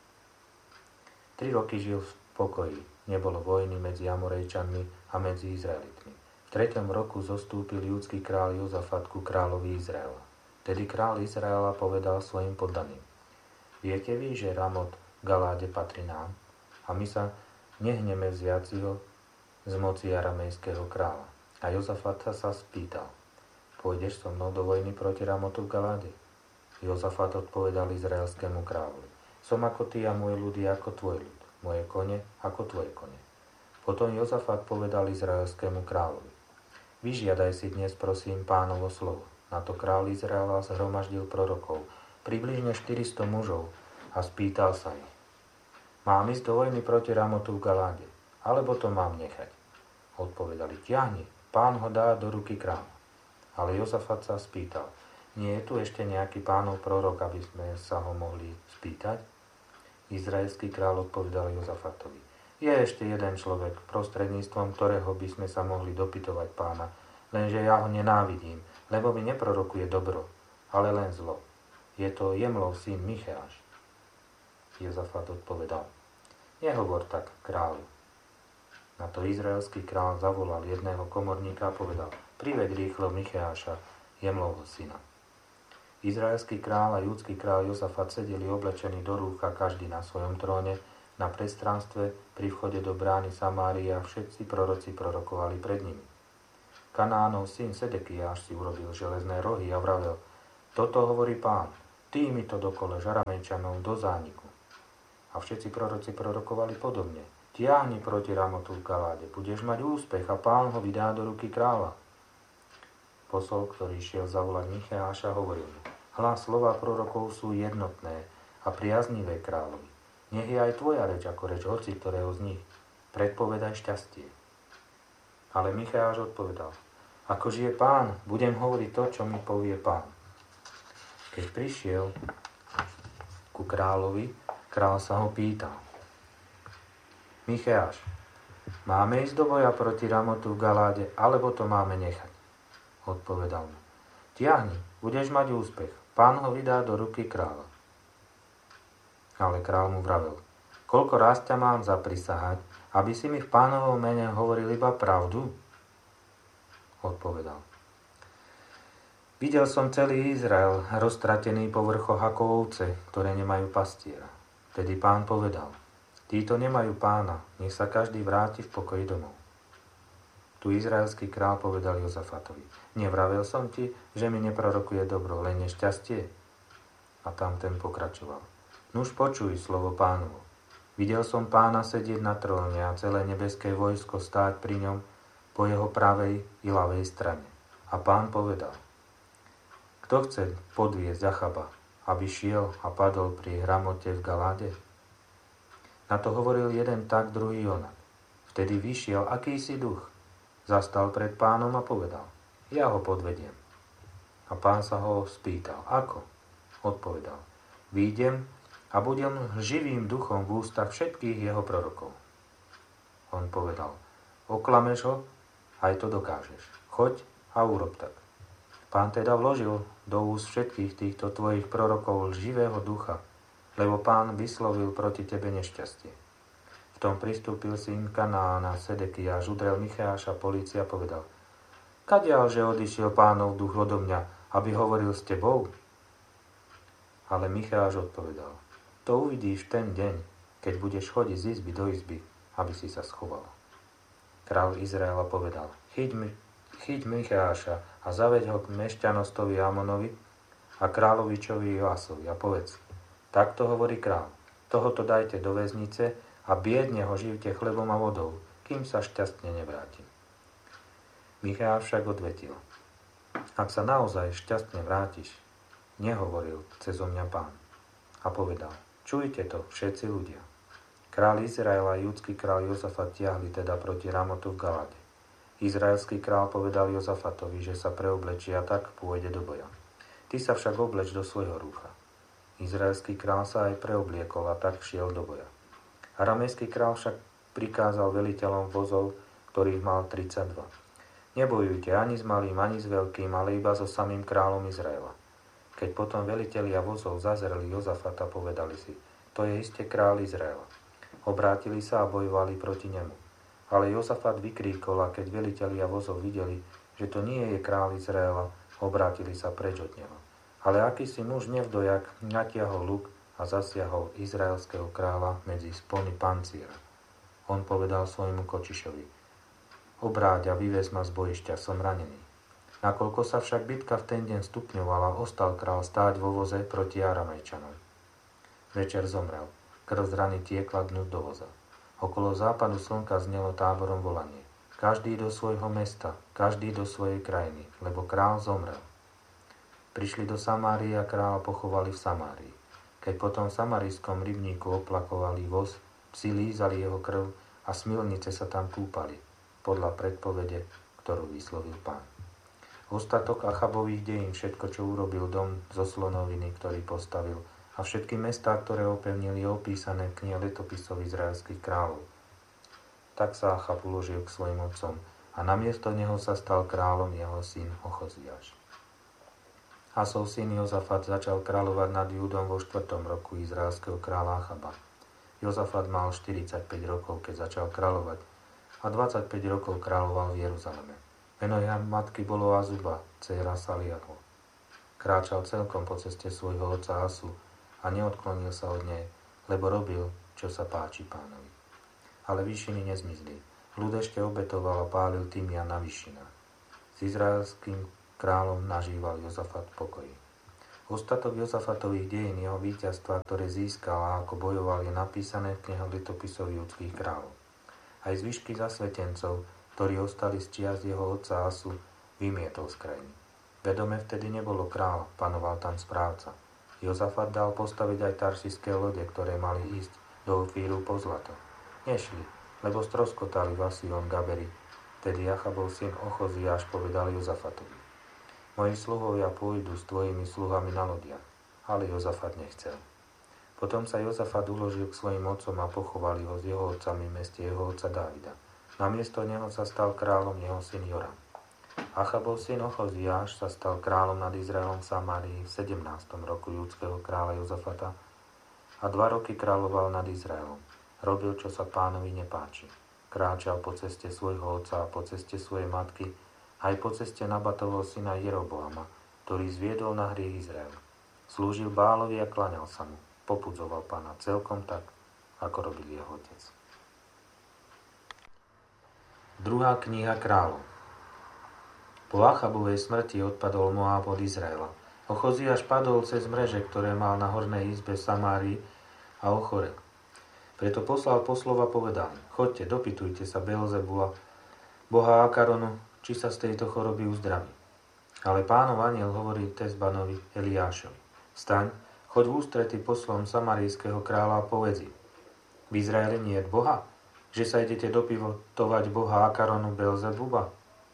Tri roky žil v pokoji. Nebolo vojny medzi Amorejčanmi a medzi Izraelitmi. V treťom roku zostúpil júdsky kráľ Jozafat ku kráľovi Izraela. Tedy kráľ Izraela povedal svojim poddaným: Viete vy, že Ramot v Galáde patrí nám? A my sa nehneme vziaci ho z moci aramejského kráľa. A Jozafat sa spýtal: Pôjdeš so mnou do vojny proti Ramotu v Galáde? Jozafat odpovedal izraelskému kráľovi: Som ako ty a môj ľud je ako tvoj ľud, moje kone ako tvoje kone. Potom Jozafat povedal izraelskému kráľovi: Vyžiadaj si dnes, prosím, Pánovo slovo. Na to kráľ Izraela zhromaždil prorokov, približne štyristo mužov, a spýtal sa ich: Mám ísť do vojny proti Ramotu v Galáde, alebo to mám nechať? Odpovedali: Ťahni, Pán ho dá do ruky kráľa. Ale Jozafat sa spýtal: Nie je tu ešte nejaký Pánov prorok, aby sme sa ho mohli spýtať? Izraelský kráľ odpovedal Jozafatovi: Je ešte jeden človek, prostredníctvom ktorého by sme sa mohli dopytovať Pána, lenže ja ho nenávidím, lebo mi neprorokuje dobro, ale len zlo. Je to Jemlov syn Micheáš. Jozafat odpovedal: Nehovor tak, kráľu. Na to izraelský kráľ zavolal jedného komorníka a povedal: Priveď rýchlo Micheáša, Jemlovho syna. Izraelský kráľ a júdsky kráľ Jozafat sedeli oblečení do rúcha, každý na svojom tróne, na priestranstve pri vchode do brány Samárie, a všetci proroci prorokovali pred nimi. Kanánov syn Sedekiáš si urobil železné rohy a vravel: Toto hovorí Pán, ty mi to dokoleš Aramejčanov do zániku. A všetci proroci prorokovali podobne. Tiahni proti Ramotu v Galáde, budeš mať úspech a Pán ho vydá do ruky kráľa. Posol, ktorý šiel zavolať Micheáša, hovoril mu: Hlas slova prorokov sú jednotné a priaznivé kráľovi. Nech je aj tvoja reč ako reč hoci ktorého z nich. Predpovedaj šťastie. Ale Micheáš odpovedal: Ako žije Pán, budem hovoriť to, čo mi povie Pán. Keď prišiel ku kráľovi, král sa ho pýtal: Micheáš, máme ísť do boja proti Ramotu v Galáde, alebo to máme nechať? Odpovedal mu: Tiahni, budeš mať úspech, Pán ho vydá do ruky kráľa. Ale král mu vravel: Koľko raz ťa mám zaprisahať, aby si mi v Pánovom mene hovoril iba pravdu? Odpovedal: Videl som celý Izrael roztratený po vrchoch ako ovce, ktoré nemajú pastiera. Tedy Pán povedal: Títo nemajú pána, nech sa každý vráti v pokoji domov. Tu izraelský král povedal Jozafatovi: Nevravel som ti, že mi neprorokuje dobro, len nešťastie? A tam ten pokračoval: Nuž počuj slovo Pánovo. Videl som Pána sedieť na tróne a celé nebeské vojsko stáť pri ňom po jeho pravej i ľavej strane. A Pán povedal: Kto chce podviesť Achaba, aby šiel a padol pri Ramote v Galáde? Na to hovoril jeden tak, druhý onak. Vtedy vyšiel akýsi duch, zastal pred Pánom a povedal: Ja ho podvediem. A Pán sa ho spýtal: Ako? Odpovedal: Výjdem a budem živým duchom v ústach všetkých jeho prorokov. On povedal: Oklameš ho, aj to dokážeš. Choď a urob tak. Pán teda vložil do úst všetkých týchto tvojich prorokov živého ducha, lebo Pán vyslovil proti tebe nešťastie. V tom pristúpil syn Kanána, Sedekiáš, udrel Micheáša polícia a povedal: Kadiaľ, že odišiel Pánov duch odo mňa, aby hovoril s tebou? Ale Micheáš odpovedal: To uvidíš ten deň, keď budeš chodiť z izby do izby, aby si sa schoval. Král Izraela povedal: Chyť, mi, chyť Micheáša a zaveď ho k mešťanostovi Amonovi a kráľovičovi Joasovi a povedz: Takto hovorí král, tohoto dajte do väznice a biedne ho živte chlebom a vodou, kým sa šťastne nevrátim. Micheáš však odvetil: Ak sa naozaj šťastne vrátiš, nehovoril cezo mňa Pán. A povedal: Čujte to, všetci ľudia. Král Izraela a judský král Jozafat tiahli teda proti Ramotu v Galáde. Izraelský král povedal Jozafatovi, že sa preoblečí a tak pôjde do boja. Ty sa však obleč do svojho rúcha. Izraelský král sa aj preobliekol a tak šiel do boja. Aramejský král však prikázal veliteľom vozov, ktorých mal tridsaťdva: Nebojujte ani s malým, ani s veľkým, ale iba so samým kráľom Izraela. Keď potom velitelia vozov zazreli Jozafata, povedali si: To je iste kráľ Izraela. Obrátili sa a bojovali proti nemu. Ale Jozafat vykríkol, a keď velitelia vozov videli, že to nie je kráľ Izraela, obrátili sa preč od neho. Ale akýsi muž nevdojak natiahol luk a zasiahol izraelského kráľa medzi spony panciera. On povedal svojmu kočišovi: Obráť a vyvez ma z bojišťa, som ranený. Nakoľko sa však bitka v ten deň stupňovala, ostal král stáť vo voze proti Aramejčanom. Večer zomrel, krv z rany tiekla dnu do voza. Okolo západu slnka znelo táborom volanie: Každý do svojho mesta, každý do svojej krajiny, lebo král zomrel. Prišli do Samárie a kráľa pochovali v Samárii. Keď potom v samarijskom rybníku oplakovali voz, psi lízali jeho krv a smilnice sa tam kúpali, podľa predpovede, ktorú vyslovil Pán. Ostatok Achabových dejín, všetko, čo urobil dom zo slonoviny, ktorý postavil, a všetky mestá, ktoré opevnili, je opísané v knihe letopisov izraelských kráľov. Tak sa Achab uložil k svojim otcom a namiesto neho sa stal kráľom jeho syn Ochoziáš. Asov syn Jozafat začal kráľovať nad Júdom vo štvrtom roku izraelského kráľa Achaba. Jozafat mal štyridsaťpäť rokov, keď začal kráľovať, a dvadsaťpäť rokov kráľoval v Jeruzaleme. Meno jeho matky bolo Azuba, dcéra Saliahu. Kráčal celkom po ceste svojho otca Asu a neodklonil sa od nej, lebo robil, čo sa páči Pánovi. Ale výšiny nezmizli. Ľud ešte obetoval a pálil tymian na výšinách. S izraelským kráľom nažíval Jozafat pokoj. Ostatok Jozafatových dejín jeho víťazstva, ktoré získal a ako bojoval, je napísané v knihe letopisov judských kráľov. Aj zvyšky zasvetencov, ktorí ostali z čias jeho otca Asu, vymietol z krajiny. Vedome vtedy nebolo kráľa, panoval tam správca. Jozafat dal postaviť aj taršiské lode, ktoré mali ísť do Ofíru po zlato. Nešli, lebo stroskotali v Asíon Gaberi. Tedy Achabov syn Ochoziáš povedal Jozafatovi: Moji sluhovia pôjdu s tvojimi sluhami na lodiach. Ale Jozafat nechcel. Potom sa Jozafat uložil k svojim otcom a pochovali ho s jeho otcami v meste jeho otca Dávida. Namiesto neho sa stal kráľom jeho syn Joram. Achabov syn Ochoziáš sa stal kráľom nad Izraelom v Samárii v sedemnástom roku judského kráľa Jozafata a dva roky kráľoval nad Izraelom. Robil, čo sa pánovi nepáči. Kráčal po ceste svojho otca a po ceste svojej matky, aj po ceste Nabatovho syna Jeroboama, ktorý zviedol na hriech Izrael. Slúžil Bálovi a klaňal sa mu. Popudzoval pána celkom tak, ako robil jeho otec. Druhá kniha kráľov. Po Achabovej smrti odpadol Moáb od Izraela. Ochoziáš padol cez mreže, ktoré mal na hornej izbe Samárii, a ochorel. Preto poslal poslov a povedal: Choďte, dopytujte sa Beelzebula, boha Akaronu, či sa z tejto choroby uzdraví. Ale Pánov anjel hovorí Tezbanovi Eliášovi: Vstaň, choď v ústrety poslom samarijského kráľa a povedz im: V Izraeli nie je Boha, že sa idete dopytovať boha Akaronu Beelzebuba?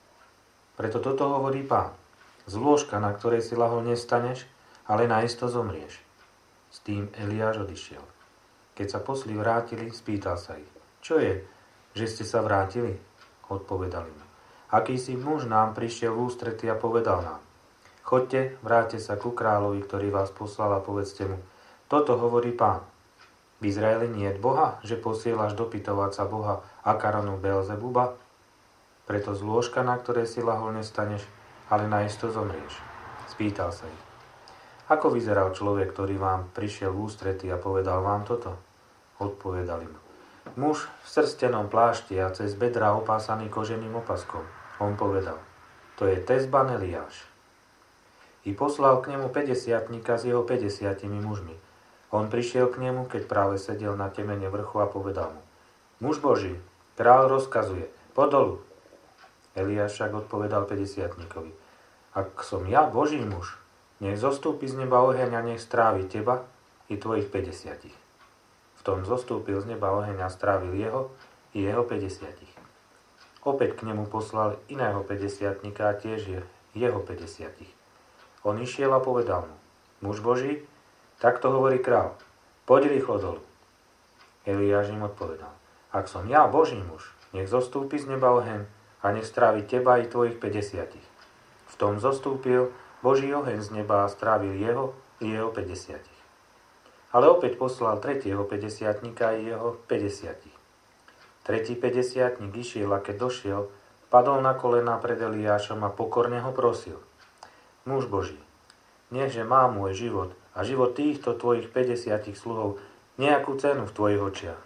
Preto toto hovorí Pán: Z lôžka, na ktorej si lahol, nestaneš, ale naisto zomrieš. S tým Eliáš odišiel. Keď sa posli vrátili, spýtal sa ich: Čo je, že ste sa vrátili? Odpovedali mu: Akýsi muž nám prišiel v ústrety a povedal nám: Choďte, vráťte sa ku kráľovi, ktorý vás poslal, a povedzte mu: Toto hovorí Pán: V Izraeli nie je Boha, že posielaš dopytovať sa boha Akaronu Beelzebuba? Preto z lôžka, na ktoré si lahol, nestaneš, ale naisto zomrieš. Spýtal sa ich: Ako vyzeral človek, ktorý vám prišiel v ústrety a povedal vám toto? Odpovedali mu: Muž v srstenom plášti a cez bedra opásaný koženým opaskom. On povedal: To je Tezban Eliáš. I poslal k nemu päťdesiatnika s jeho päťdesiatimi mužmi. On prišiel k nemu, keď práve sedel na temene vrchu, a povedal mu: Muž Boží, kráľ rozkazuje, poď dolu. Eliáš však odpovedal päťdesiatnikovi: Ak som ja Boží muž, nech zostúpi z neba oheň a nech strávi teba i tvojich päťdesiatich. V tom zostúpil z neba oheň a strávil jeho i jeho päťdesiatich. Opäť k nemu poslal iného päťdesiatnika a tiež je jeho päťdesiatich. On išiel a povedal mu: Muž Boží, takto hovorí kráľ, poď rýchlo dolu. Eliáš im odpovedal: Ak som ja Boží muž, nech zostúpi z neba oheň a nech strávi teba i tvojich päťdesiatich. V tom zostúpil Boží oheň z neba a strávil jeho i jeho päťdesiatich. Ale opäť poslal tretieho päťdesiatnika i jeho päťdesiatich. Tretí päťdesiatnik išiel a keď došiel, padol na kolená pred Eliášom a pokorne ho prosil: Muž Boží, nechže má môj život a život týchto tvojich päťdesiatich sluhov nejakú cenu v tvojich očiach.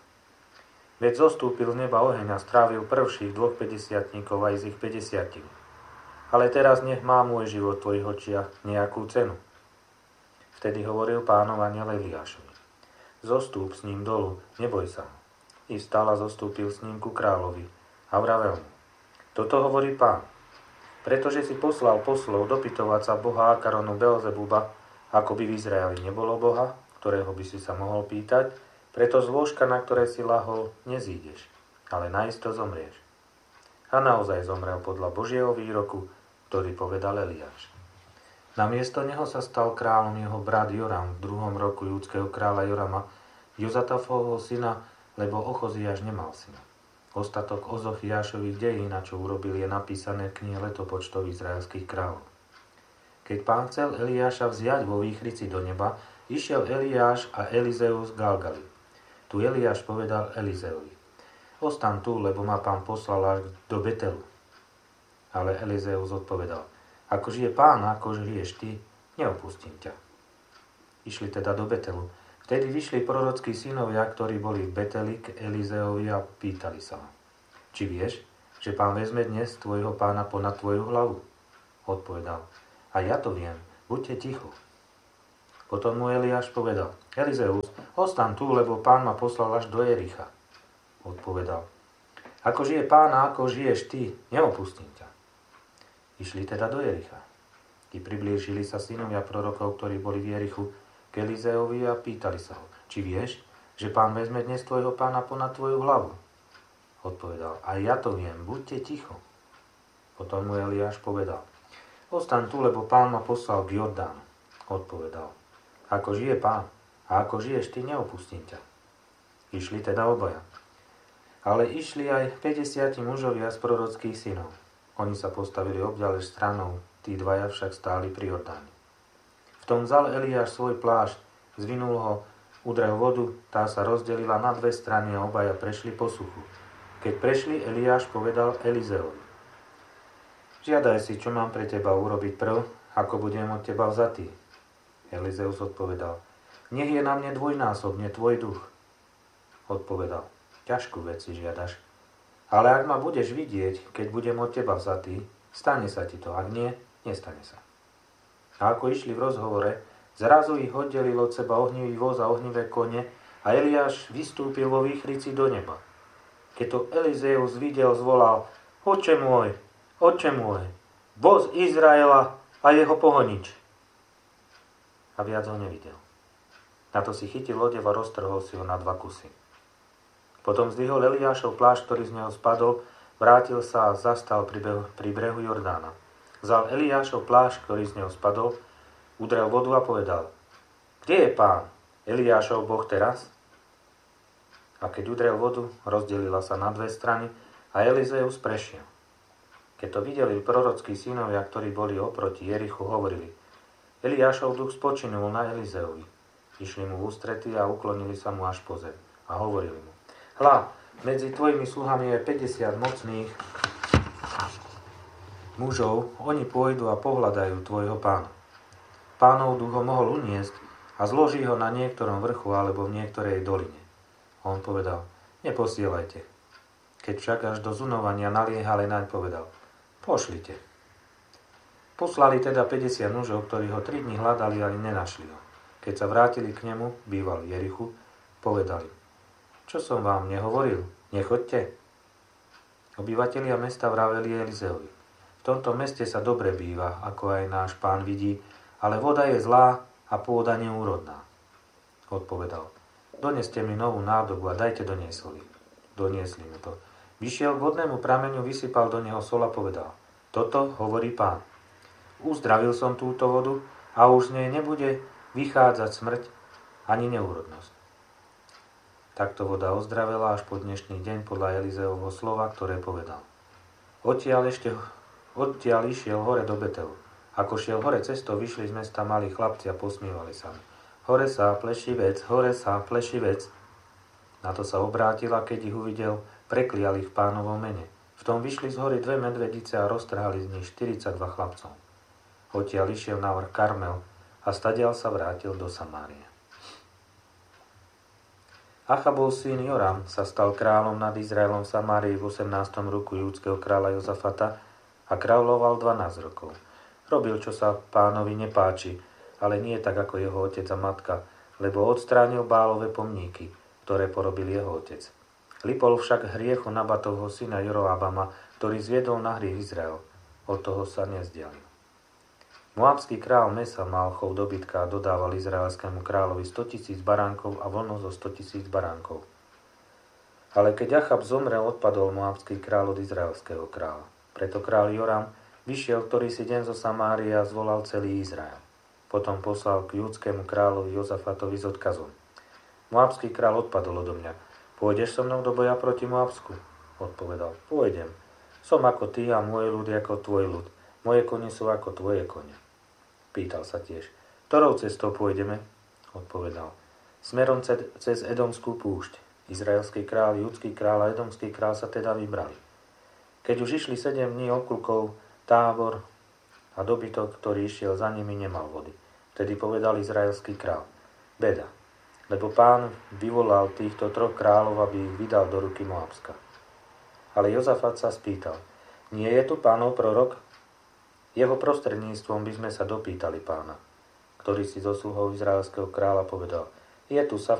Veď zostúpil z neba oheň a strávil prvších dvoch päťdesiatníkov aj z ich päťdesiatimi. Ale teraz nech má môj život v tvojich očiach nejakú cenu. Vtedy hovoril Pánov anjel Eliášovi: Zostúp s ním dolu, neboj sa. I vstal a zostúpil s ním ku kráľovi a vravel mu: Toto hovorí Pán: Pretože si poslal poslov dopytovať sa boha Akaronu Beelzebuba, ako by v Izraeli nebolo boha, ktorého by si sa mohol pýtať, preto z lôžka, na ktoré si lahol, nezídeš, ale naisto zomrieš. A naozaj zomrel podľa Božieho výroku, ktorý povedal Eliáš. Namiesto neho sa stal kráľom jeho brat Joram v druhom roku judského kráľa Jorama, Jozatafovho syna, lebo Ochoziáš nemal syna. Ostatok Ozochiášových dejín, čo urobil, je napísané v knihe letopočtov izraelských kráľov. Keď Pán chcel Eliáša vziať vo výchrici do neba, išiel Eliáš a Elizeus z Galgali. Tu Eliáš povedal Elizeovi: Ostaň tu, lebo ma Pán poslal až do Betelu. Ale Elizeus odpovedal: Ako žije Pán, ako žiješ ty, neopustím ťa. Išli teda do Betelu. Vtedy vyšli prorockí synovia, ktorí boli v Beteli, k Elizeovi a pýtali sa ho: Či vieš, že Pán vezme dnes tvojho pána ponad tvoju hlavu? Odpovedal, a ja to viem, buďte ticho. Potom mu Eliáš povedal, Elizeus, ostan tu, lebo Pán ma poslal až do Jericha. Odpovedal, ako žije Pán a ako žiješ ty, neopustím ťa. Išli teda do Jericha. I priblížili sa synovia prorokov, ktorí boli v Jerichu, k Elizeovi a pýtali sa ho, či vieš, že Pán vezme dnes tvojho pána ponad tvoju hlavu? Odpovedal, aj ja to viem, buďte ticho. Potom mu Eliáš povedal, ostan tu, lebo Pán ma poslal k Jordánu. Odpovedal, ako žije Pán a ako žiješ ty, neopustím ťa. Išli teda obaja. Ale išli aj päťdesiat mužovia z prorockých synov. Oni sa postavili obďalež stranou, tí dvaja však stáli pri Jordáne. V tom vzal Eliáš svoj plášť, zvinul ho, udrel vodu, tá sa rozdelila na dve strany a obaja prešli po suchu. Keď prešli, Eliáš povedal Elizeovi, žiadaj si, čo mám pre teba urobiť prv, ako budem od teba vzatý. Elizeus odpovedal, nech je na mne dvojnásobne tvoj duch. Odpovedal, ťažkú vec si žiadaš, ale ak ma budeš vidieť, keď budem od teba vzatý, stane sa ti to, ak nie, nestane sa. A ako išli v rozhovore, zrazu ich oddelil od seba ohnivý voz a ohnivé kone a Eliáš vystúpil vo výchrici do neba. Keď to Elizeus videl, zvolal, oče môj, oče môj, voz Izraela a jeho pohonič. A viac ho nevidel. Na to si chytil odev a roztrhol si ho na dva kusy. Potom zdvihol Eliášov plášť, ktorý z neho spadol, vrátil sa a zastal pri brehu, pri brehu Jordána. Vzal Eliášov plášť, ktorý z neho spadol, udrel vodu a povedal, kde je Pán, Eliášov Boh teraz? A keď udrel vodu, rozdelila sa na dve strany a Elizeus prešiel. Keď to videli prorockí synovia, ktorí boli oproti Jerichu, hovorili, Eliášov duch spočinul na Elizeovi. Išli mu v ústrety a uklonili sa mu až po zem a hovorili mu, hľa, medzi tvojimi sluhami je päťdesiat mocných mužov, oni pôjdu a pohľadajú tvojho pána. Pánov duch ho mohol uniesť a zloží ho na niektorom vrchu alebo v niektorej doline. On povedal, neposielajte. Keď však až do zunovania naliehali naň, povedal, pošlite. Poslali teda päťdesiat mužov, ktorí ho tri dni hľadali, ale nenašli ho. Keď sa vrátili k nemu, býval v Jerichu, povedali, čo som vám nehovoril, nechoďte. Obyvatelia mesta vraveli Elizeovi, v tomto meste sa dobre býva, ako aj náš pán vidí, ale voda je zlá a pôda neúrodná. Odpovedal, doneste mi novú nádobu a dajte do nej soli. Doniesli mu to. Vyšiel k vodnému prameňu, vysypal do neho sol a povedal, toto hovorí Pán. Uzdravil som túto vodu a už z nej nebude vychádzať smrť ani neúrodnosť. Takto voda ozdravela až po dnešný deň podľa Elizeovho slova, ktoré povedal. Odtiaľ, ešte, odtiaľ išiel hore do Betelu. Ako šiel hore cestou, vyšli z mesta malí chlapci a posmievali sa mu. Hore sa, plešivec, hore sa, plešivec. Na to sa obrátil a keď ich uvidel, preklial ich v Pánovom mene. V tom vyšli z hory dve medvedice a roztrhali z nich štyridsaťdva chlapcov. Odtiaľ išiel na vrch Karmel a stadiaľ sa vrátil do Samárie. Achabov syn Joram sa stal kráľom nad Izraelom v Samárii v osemnástom roku júdskeho kráľa Jozafata a kráľoval dvanásť rokov. Robil, čo sa Pánovi nepáči, ale nie tak ako jeho otec a matka, lebo odstránil Bálove pomníky, ktoré porobil jeho otec. Lipol však hriechu Nabatovho syna Joroabama, ktorý zviedol na hriech Izrael. Od toho sa nezdialil. Moabský král Mesa mal chov dobytka a dodával izraelskému kráľovi stotisíc baránkov a vlnu zo stotisíc baránkov. Ale keď Achab zomrel, odpadol moabský kráľ od izraelského kráľa. Preto kráľ Joram vyšiel ktorý si deň zo Samárie a zvolal celý Izrael. Potom poslal k júdskému kráľovi Jozafatovi s odkazom. Moabský kráľ odpadol odo mňa. Pôjdeš so mnou do boja proti Moabsku? Odpovedal, pôjdem. Som ako ty a môj ľud ako tvoj ľud. Moje kone sú ako tvoje kone. Pýtal sa tiež, ktorou cestou pôjdeme? Odpovedal, smerom cez Edomskú púšť. Izraelský král, judský král a edomský král sa teda vybrali. Keď už išli sedem dní okľukov, tábor a dobytok, ktorý išiel za nimi, nemal vody. Vtedy povedal izraelský král, beda, lebo Pán vyvolal týchto troch kráľov, aby ich vydal do ruky Moabska. Ale Jozafat sa spýtal, nie je tu Pánov prorok? Jeho prostredníctvom by sme sa dopýtali Pána, ktorý si zo sluhov izraelského kráľa povedal, je tu